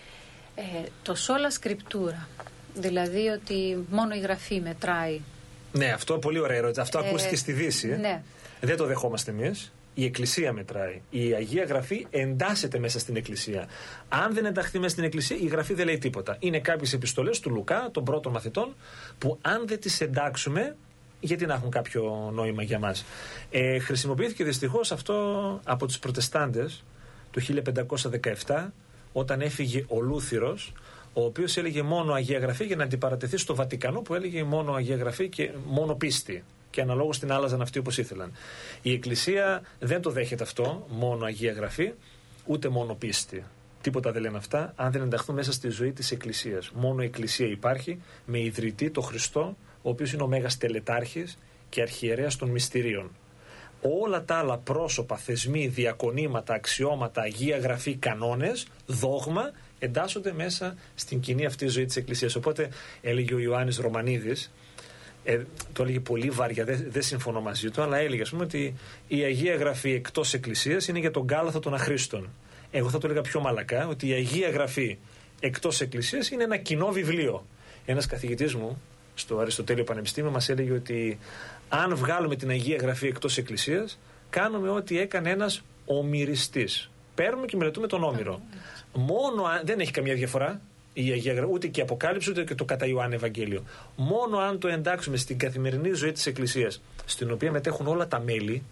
Ε, το sola scriptura, δηλαδή ότι μόνο η Γραφή μετράει. Ναι, αυτό πολύ ωραία ερώτηση. Αυτό ε, ακούστηκε στη Δύση. Ε. Ναι. Δεν το δεχόμαστε εμείς. Η Εκκλησία μετράει. Η Αγία Γραφή εντάσσεται μέσα στην Εκκλησία. Αν δεν ενταχθεί μέσα στην Εκκλησία, η Γραφή δεν λέει τίποτα. Είναι κάποιες επιστολές του Λουκά, των πρώτων μαθητών, που αν δεν τις εντάξουμε, γιατί να έχουν κάποιο νόημα για μας. Ε, χρησιμοποιήθηκε δυστυχώς αυτό από τους Προτεστάντες το χίλια πεντακόσια δεκαεπτά, όταν έφυγε ο Λούθυρος, ο οποίος έλεγε μόνο Αγία Γραφή, για να αντιπαρατεθεί στο Βατικανό που έλεγε μόνο Αγία Γραφή και μόνο πίστη. Και αναλόγως την άλλαζαν αυτοί όπως ήθελαν. Η Εκκλησία δεν το δέχεται αυτό, μόνο Αγία Γραφή, ούτε μόνο πίστη. Τίποτα δεν λένε αυτά, αν δεν ενταχθούν μέσα στη ζωή της Εκκλησίας. Μόνο η Εκκλησία υπάρχει, με ιδρυτή το Χριστό, ο οποίος είναι ο Μέγας Τελετάρχης και Αρχιερέας των Μυστηρίων. Όλα τα άλλα πρόσωπα, θεσμοί, διακονήματα, αξιώματα, Αγία Γραφή, κανόνες, δόγμα, εντάσσονται μέσα στην κοινή αυτή ζωή της Εκκλησίας. Οπότε έλεγε ο Ιωάννης Ρωμανίδης, ε, το έλεγε πολύ βαριά, δεν δε συμφωνώ μαζί του, αλλά έλεγε, ας πούμε, ότι η Αγία Γραφή εκτός Εκκλησίας είναι για τον κάλαθο των αχρήστων. Εγώ θα το έλεγα πιο μαλακά, ότι η Αγία Γραφή εκτός Εκκλησίας είναι ένα κοινό βιβλίο. Ένας καθηγητής μου στο Αριστοτέλειο Πανεπιστήμιο μας έλεγε ότι αν βγάλουμε την Αγία Γραφή εκτός Εκκλησίας, κάνουμε ό,τι έκανε ένας ομηριστής. Παίρνουμε και μελετούμε τον Όμηρο. Μόνο αν, δεν έχει καμία διαφορά η Αγία Γραφή, ούτε και η Αποκάλυψη, ούτε και το κατά Ιωάννη Ευαγγέλιο. Μόνο αν το εντάξουμε στην καθημερινή ζωή της Εκκλησίας, στην οποία μετέχουν όλα τα μέλη,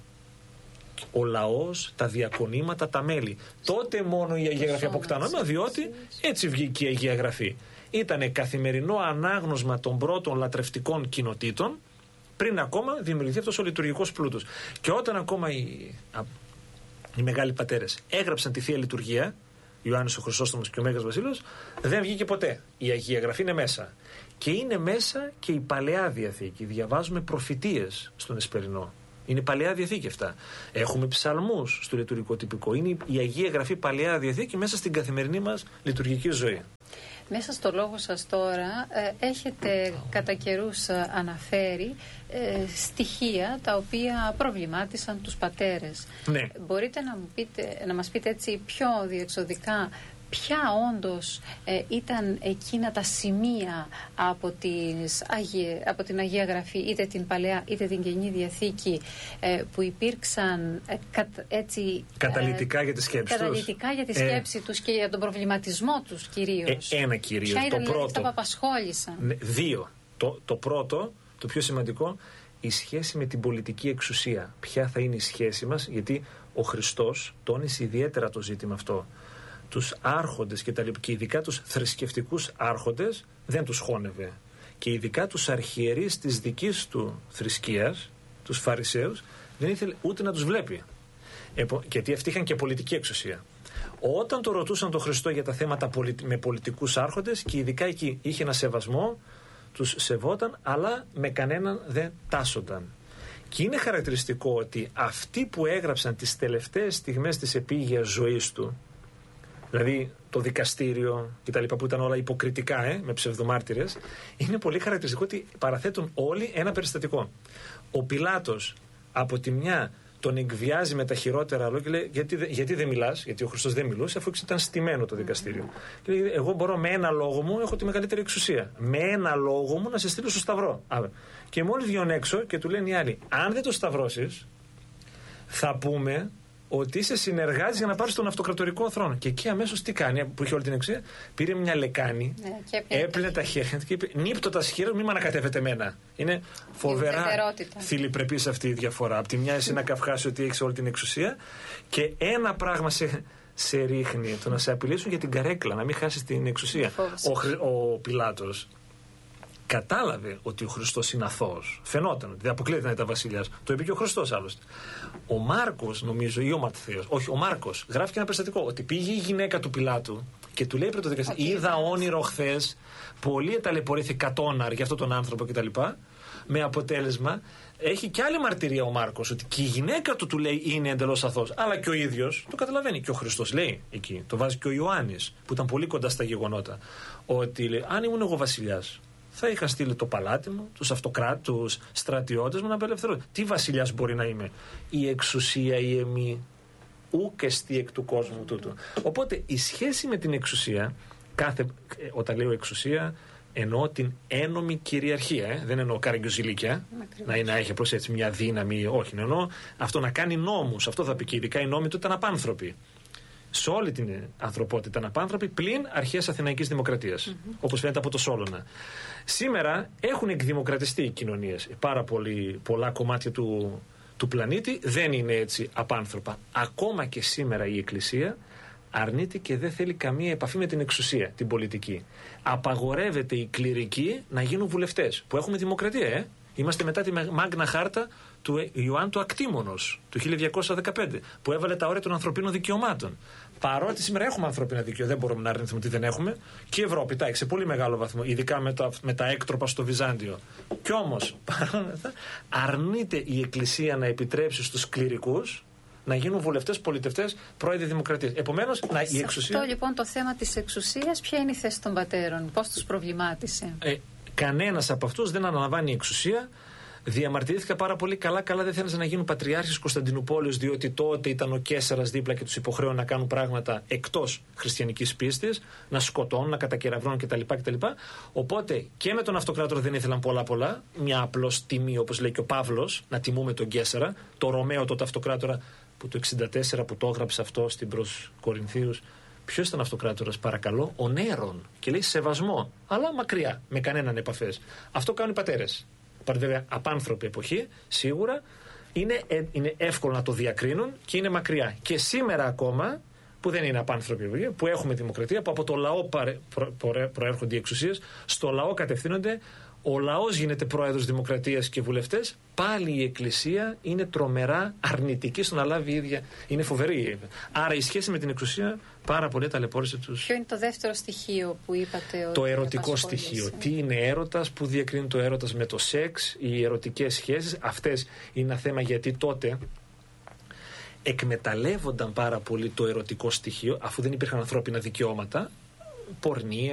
ο λαός, τα διακονήματα, τα μέλη, τότε μόνο η Αγία Γραφή αποκτά νόημα, διότι έτσι βγήκε η Αγία Γραφή. Ήτανε καθημερινό ανάγνωσμα των πρώτων λατρευτικών κοινοτήτων, πριν ακόμα δημιουργηθεί αυτός ο λειτουργικός πλούτος. Και όταν ακόμα οι, οι μεγάλοι πατέρες έγραψαν τη Θεία Λειτουργία, Ιωάννης ο Χρυσόστομος και ο Μέγας Βασίλειος, δεν βγήκε ποτέ. Η Αγία Γραφή είναι μέσα. Και είναι μέσα και η Παλαιά Διαθήκη. Διαβάζουμε προφητείες στον Εσπερινό. Είναι Παλαιά Διαθήκη αυτά. Έχουμε ψαλμούς στο λειτουργικό τυπικό. Είναι η Αγία Γραφή Παλαιά Διαθήκη μέσα στην καθημερινή μας λειτουργική ζωή. Μέσα στο λόγο σας τώρα ε, έχετε κατά καιρούς ε, αναφέρει ε, στοιχεία τα οποία προβλημάτισαν τους πατέρες. Ναι. Μπορείτε να, μου πείτε, να μας πείτε έτσι πιο διεξοδικά ποια όντως ε, ήταν εκείνα τα σημεία από, τις Αγία, από την Αγία Γραφή, είτε την Παλαιά είτε την Καινή Διαθήκη, ε, που υπήρξαν ε, κα, έτσι, καταλυτικά ε, για τη σκέψη καταλυτικά τους. για τη σκέψη ε, τους και για τον προβληματισμό τους κυρίως. Ε, ένα κυρίως. Ποια ήταν το πρώτο, αυτά που απασχόλησαν? Ναι, δύο. Το, το πρώτο, το πιο σημαντικό, η σχέση με την πολιτική εξουσία. Ποια θα είναι η σχέση μας, γιατί ο Χριστός τόνισε ιδιαίτερα το ζήτημα αυτό. Τους άρχοντες και, τα, και ειδικά τους θρησκευτικούς άρχοντες δεν τους χώνευε. Και ειδικά τους αρχιερείς της δικής του θρησκείας, τους Φαρισαίους, δεν ήθελε ούτε να τους βλέπει. Επο, γιατί αυτοί είχαν και πολιτική εξουσία. Όταν το ρωτούσαν τον Χριστό για τα θέματα πολι, με πολιτικούς άρχοντες, και ειδικά εκεί είχε ένα σεβασμό, τους σεβόταν, αλλά με κανέναν δεν τάσσονταν. Και είναι χαρακτηριστικό ότι αυτοί που έγραψαν τις τελευταίες στιγμές της επίγειας ζωής του, δηλαδή το δικαστήριο και τα λοιπά, που ήταν όλα υποκριτικά, ε, με ψευδομάρτυρες, είναι πολύ χαρακτηριστικό ότι παραθέτουν όλοι ένα περιστατικό. Ο Πιλάτος από τη μια τον εκβιάζει με τα χειρότερα λόγια και λέει: Γιατί, γιατί δεν μιλάς, γιατί ο Χριστός δεν μιλούσε, αφού ήταν στημένο το δικαστήριο. Και λέει: Εγώ μπορώ με ένα λόγο μου, έχω τη μεγαλύτερη εξουσία. Με ένα λόγο μου να σε στείλω στο Σταυρό. Και μόλις βγαίνουν έξω και του λένε οι άλλοι: Αν δεν το σταυρώσεις, θα πούμε ότι είσαι συνεργάτης για να πάρεις τον αυτοκρατορικό θρόνο. Και εκεί αμέσως τι κάνει, που είχε όλη την εξουσία, πήρε μια λεκάνη, ναι, έπλυνε τα χέρια και είπε: Νύπτω τα σχήρα, μην με ανακατεύετε εμένα. Είναι φοβερά φιλιπρεπής αυτή η διαφορά. Απ' τη μια είσαι ένα καυχάσιο ότι έχεις όλη την εξουσία, και ένα πράγμα σε, σε ρίχνει, το να σε απειλήσουν για την καρέκλα, να μην χάσεις την εξουσία. Ο, ο Πιλάτος κατάλαβε ότι ο Χριστός είναι αθώος. Φαινόταν ότι δεν αποκλείεται να ήταν βασιλιάς. Το είπε και ο Χριστός άλλωστε. Ο Μάρκος, νομίζω, ή ο Ματθαίος, όχι, ο Μάρκος, γράφει και ένα περιστατικό ότι πήγε η γυναίκα του Πιλάτου και του λέει πριν το δικαστή: Είδα όνειρο χθες, πολύ ταλαιπωρήθηκα τόναρ για αυτόν τον άνθρωπο κτλ. Με αποτέλεσμα, έχει και άλλη μαρτυρία ο Μάρκος ότι και η γυναίκα του του λέει είναι εντελώς αθώος. Αλλά και ο ίδιος το καταλαβαίνει. Και ο Χριστός λέει εκεί, το βάζει και ο Ιωάννης, που ήταν πολύ κοντά στα γεγονότα, ότι λέει: Αν ήμουν εγώ βασιλιάς, θα είχα στείλει το παλάτι μου, τους αυτοκράτες, τους στρατιώτες μου να απελευθερώσουν. Τι βασιλιάς μπορεί να είμαι? Η εξουσία η εμή, ούκ εστί εκ του κόσμου τούτου. Οπότε η σχέση με την εξουσία, κάθε, όταν λέω εξουσία, εννοώ την ένομη κυριαρχία. Ε? Δεν εννοώ καραγκιόζηλικια, να, να έχει απλώς έτσι μια δύναμη, όχι. Εννοώ αυτό να κάνει νόμους. Αυτό θα πει, και ειδικά οι νόμοι του ήταν απάνθρωποι. Σε όλη την ανθρωπότητα ήταν απάνθρωποι, πλην αρχαίας Αθηναϊκής Δημοκρατίας, mm-hmm. όπως φαίνεται από το Σόλωνα. Σήμερα έχουν εκδημοκρατιστεί οι κοινωνίες. Πάρα πολύ, πολλά κομμάτια του, του πλανήτη δεν είναι έτσι απάνθρωπα. Ακόμα και σήμερα η Εκκλησία αρνείται και δεν θέλει καμία επαφή με την εξουσία, την πολιτική. Απαγορεύεται οι κληρικοί να γίνουν βουλευτές, που έχουμε δημοκρατία, ε. Είμαστε μετά τη Μάγνα Χάρτα του Ιωάννου του Ακτήμονος του χίλια διακόσια δεκαπέντε, που έβαλε τα όρια των ανθρωπίνων δικαιωμάτων. Παρότι σήμερα έχουμε ανθρώπινα δικαιώματα, δεν μπορούμε να αρνηθούμε ότι δεν έχουμε, και η Ευρώπη τα έχει σε πολύ μεγάλο βαθμό, ειδικά με τα, με τα έκτροπα στο Βυζάντιο. Κι όμως, παρόλα αυτά, αρνείται η Εκκλησία να επιτρέψει στους κληρικούς να γίνουν βουλευτές, πολιτευτές, πρόεδροι δημοκρατίας. Επομένως, να, η εξουσία. Αυτό λοιπόν το θέμα της εξουσίας, ποια είναι η θέση των πατέρων, πώς τους προβλημάτισε? Ε, Κανένας από αυτούς δεν αναλαμβάνει η εξουσία. Διαμαρτυρήθηκα πάρα πολύ καλά. Καλά δεν θέλανε να γίνουν πατριάρχης Κωνσταντινουπόλεως, διότι τότε ήταν ο Καίσαρας δίπλα και τους υποχρέωνε να κάνουν πράγματα εκτός χριστιανικής πίστης, να σκοτώνουν, να κατακεραυνώνουν κτλ. κτλ. Οπότε και με τον αυτοκράτορα δεν ήθελαν πολλά-πολλά. Μια απλώς τιμή, όπως λέει και ο Παύλος, να τιμούμε τον Καίσαρα. Το Ρωμαίο τότε αυτοκράτορα που το εξήντα τέσσερα που το έγραψε αυτό στην προς Κορινθίους. Ποιος ήταν αυτοκράτορας, παρακαλώ? Ο Νέρον. Και λέει σεβασμό, αλλά μακριά, με κανέναν επαφές. Αυτό κάνουν οι πατέρες. Υπάρχει βέβαια απάνθρωπη εποχή, σίγουρα. Είναι, είναι εύκολο να το διακρίνουν και είναι μακριά. Και σήμερα ακόμα, που δεν είναι απάνθρωπη εποχή, που έχουμε δημοκρατία, που από το λαό παρε, προ, προ, προέρχονται οι εξουσίες, στο λαό κατευθύνονται. Ο λαός γίνεται πρόεδρος δημοκρατίας και βουλευτές, πάλι η Εκκλησία είναι τρομερά αρνητική στο να λάβει η ίδια. Είναι φοβερή. Άρα η σχέση με την εξουσία πάρα πολύ ταλαιπώρησε τους. Ποιο είναι το δεύτερο στοιχείο που είπατε? Ότι το ερωτικό στοιχείο. Τι είναι έρωτας, που διακρίνει το έρωτας με το σεξ, οι ερωτικές σχέσεις. Αυτές είναι ένα θέμα, γιατί τότε εκμεταλλεύονταν πάρα πολύ το ερωτικό στοιχείο, αφού δεν υπήρχαν ανθρώπινα δικαιώματα, πορνεία,